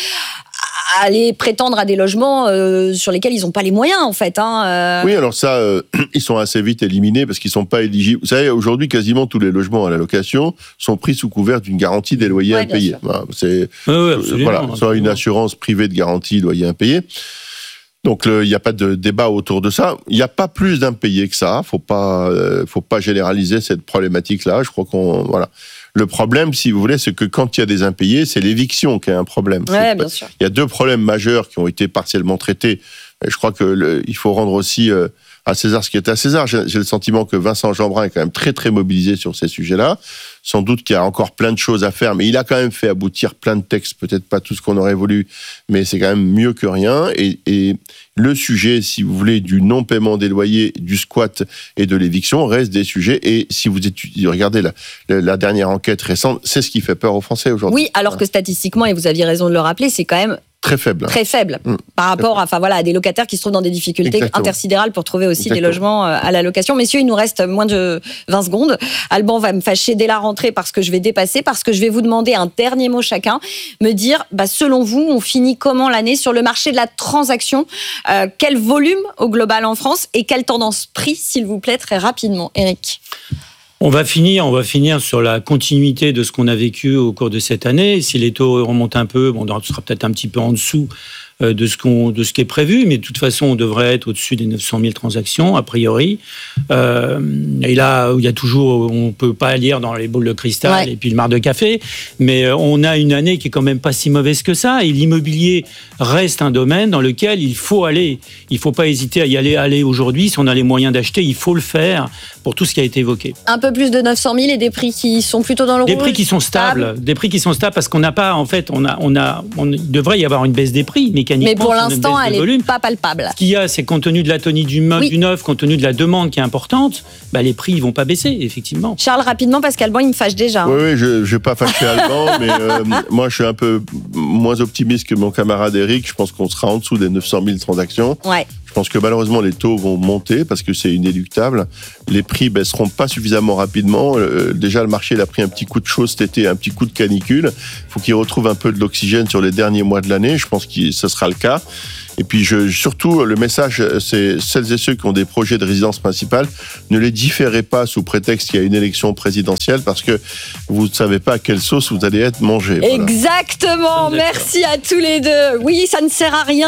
à aller prétendre à des logements sur lesquels ils n'ont pas les moyens, en fait. Oui, alors ça, ils sont assez vite éliminés parce qu'ils ne sont pas éligibles. Vous savez, aujourd'hui, quasiment tous les logements à la location sont pris sous couvert d'une garantie des loyers impayés. Voilà, soit une assurance privée de garantie loyer impayé. Donc il n'y a pas de débat autour de ça. Il n'y a pas plus d'impayés que ça. Faut pas généraliser cette problématique-là. Je crois voilà. Le problème, si vous voulez, c'est que quand il y a des impayés, c'est l'éviction qui est un problème. Ouais, bien sûr. Il y a 2 problèmes majeurs qui ont été partiellement traités. Et je crois que il faut rendre aussi à César ce qui est à César. J'ai le sentiment que Vincent Jeanbrun est quand même très très mobilisé sur ces sujets-là. Sans doute qu'il y a encore plein de choses à faire, mais il a quand même fait aboutir plein de textes, peut-être pas tout ce qu'on aurait voulu, mais c'est quand même mieux que rien. Et le sujet, si vous voulez, du non-paiement des loyers, du squat et de l'éviction reste des sujets. Et si vous regardez la dernière enquête récente, c'est ce qui fait peur aux Français aujourd'hui. Oui, alors que statistiquement, et vous aviez raison de le rappeler, c'est quand même très faible. Très faible par rapport à des locataires qui se trouvent dans des difficultés intersidérales pour trouver aussi des logements à la location. Messieurs, il nous reste moins de 20 secondes. Alban va me fâcher dès la rentrée parce que je vais dépasser, parce que je vais vous demander un dernier mot chacun, me dire, selon vous, on finit comment l'année sur le marché de la transaction, quel volume au global en France et quelle tendance prix, s'il vous plaît, très rapidement. Eric. On va finir sur la continuité de ce qu'on a vécu au cours de cette année. Si les taux remontent un peu, on sera peut-être un petit peu en dessous de ce qui est prévu, mais de toute façon, on devrait être au-dessus des 900 000 transactions, a priori. Et là, il y a toujours, on peut pas lire dans les boules de cristal et puis le mar de café, mais on a une année qui est quand même pas si mauvaise que ça, et l'immobilier reste un domaine dans lequel il faut aller. Il faut pas hésiter à y aller aujourd'hui. Si on a les moyens d'acheter, il faut le faire pour tout ce qui a été évoqué. Un peu plus de 900 000 et des prix qui sont plutôt dans le rouge. Des prix qui sont stables. Des prix qui sont stables parce qu'on n'a pas, en fait, il devrait y avoir une baisse des prix, mécaniquement. Mais pour l'instant, elle n'est pas palpable. Ce qu'il y a, c'est compte tenu de l'atonie du neuf, compte tenu de la demande qui est importante, les prix ne vont pas baisser, effectivement. Charles, rapidement, parce qu'Alban, il me fâche déjà. Oui, je ne vais pas fâcher Alban, mais moi, je suis un peu moins optimiste que mon camarade Eric. Je pense qu'on sera en dessous des 900 000 transactions. Ouais. Je pense que malheureusement, les taux vont monter parce que c'est inéluctable. Les prix baisseront pas suffisamment rapidement. Déjà, le marché il a pris un petit coup de chaud cet été, un petit coup de canicule. Il faut qu'il retrouve un peu de l'oxygène sur les derniers mois de l'année. Je pense que ce sera le cas. Et puis, surtout, le message, c'est celles et ceux qui ont des projets de résidence principale, ne les différez pas sous prétexte qu'il y a une élection présidentielle parce que vous ne savez pas à quelle sauce vous allez être mangé. Exactement. Voilà. Merci à tous les deux. Oui, ça ne sert à rien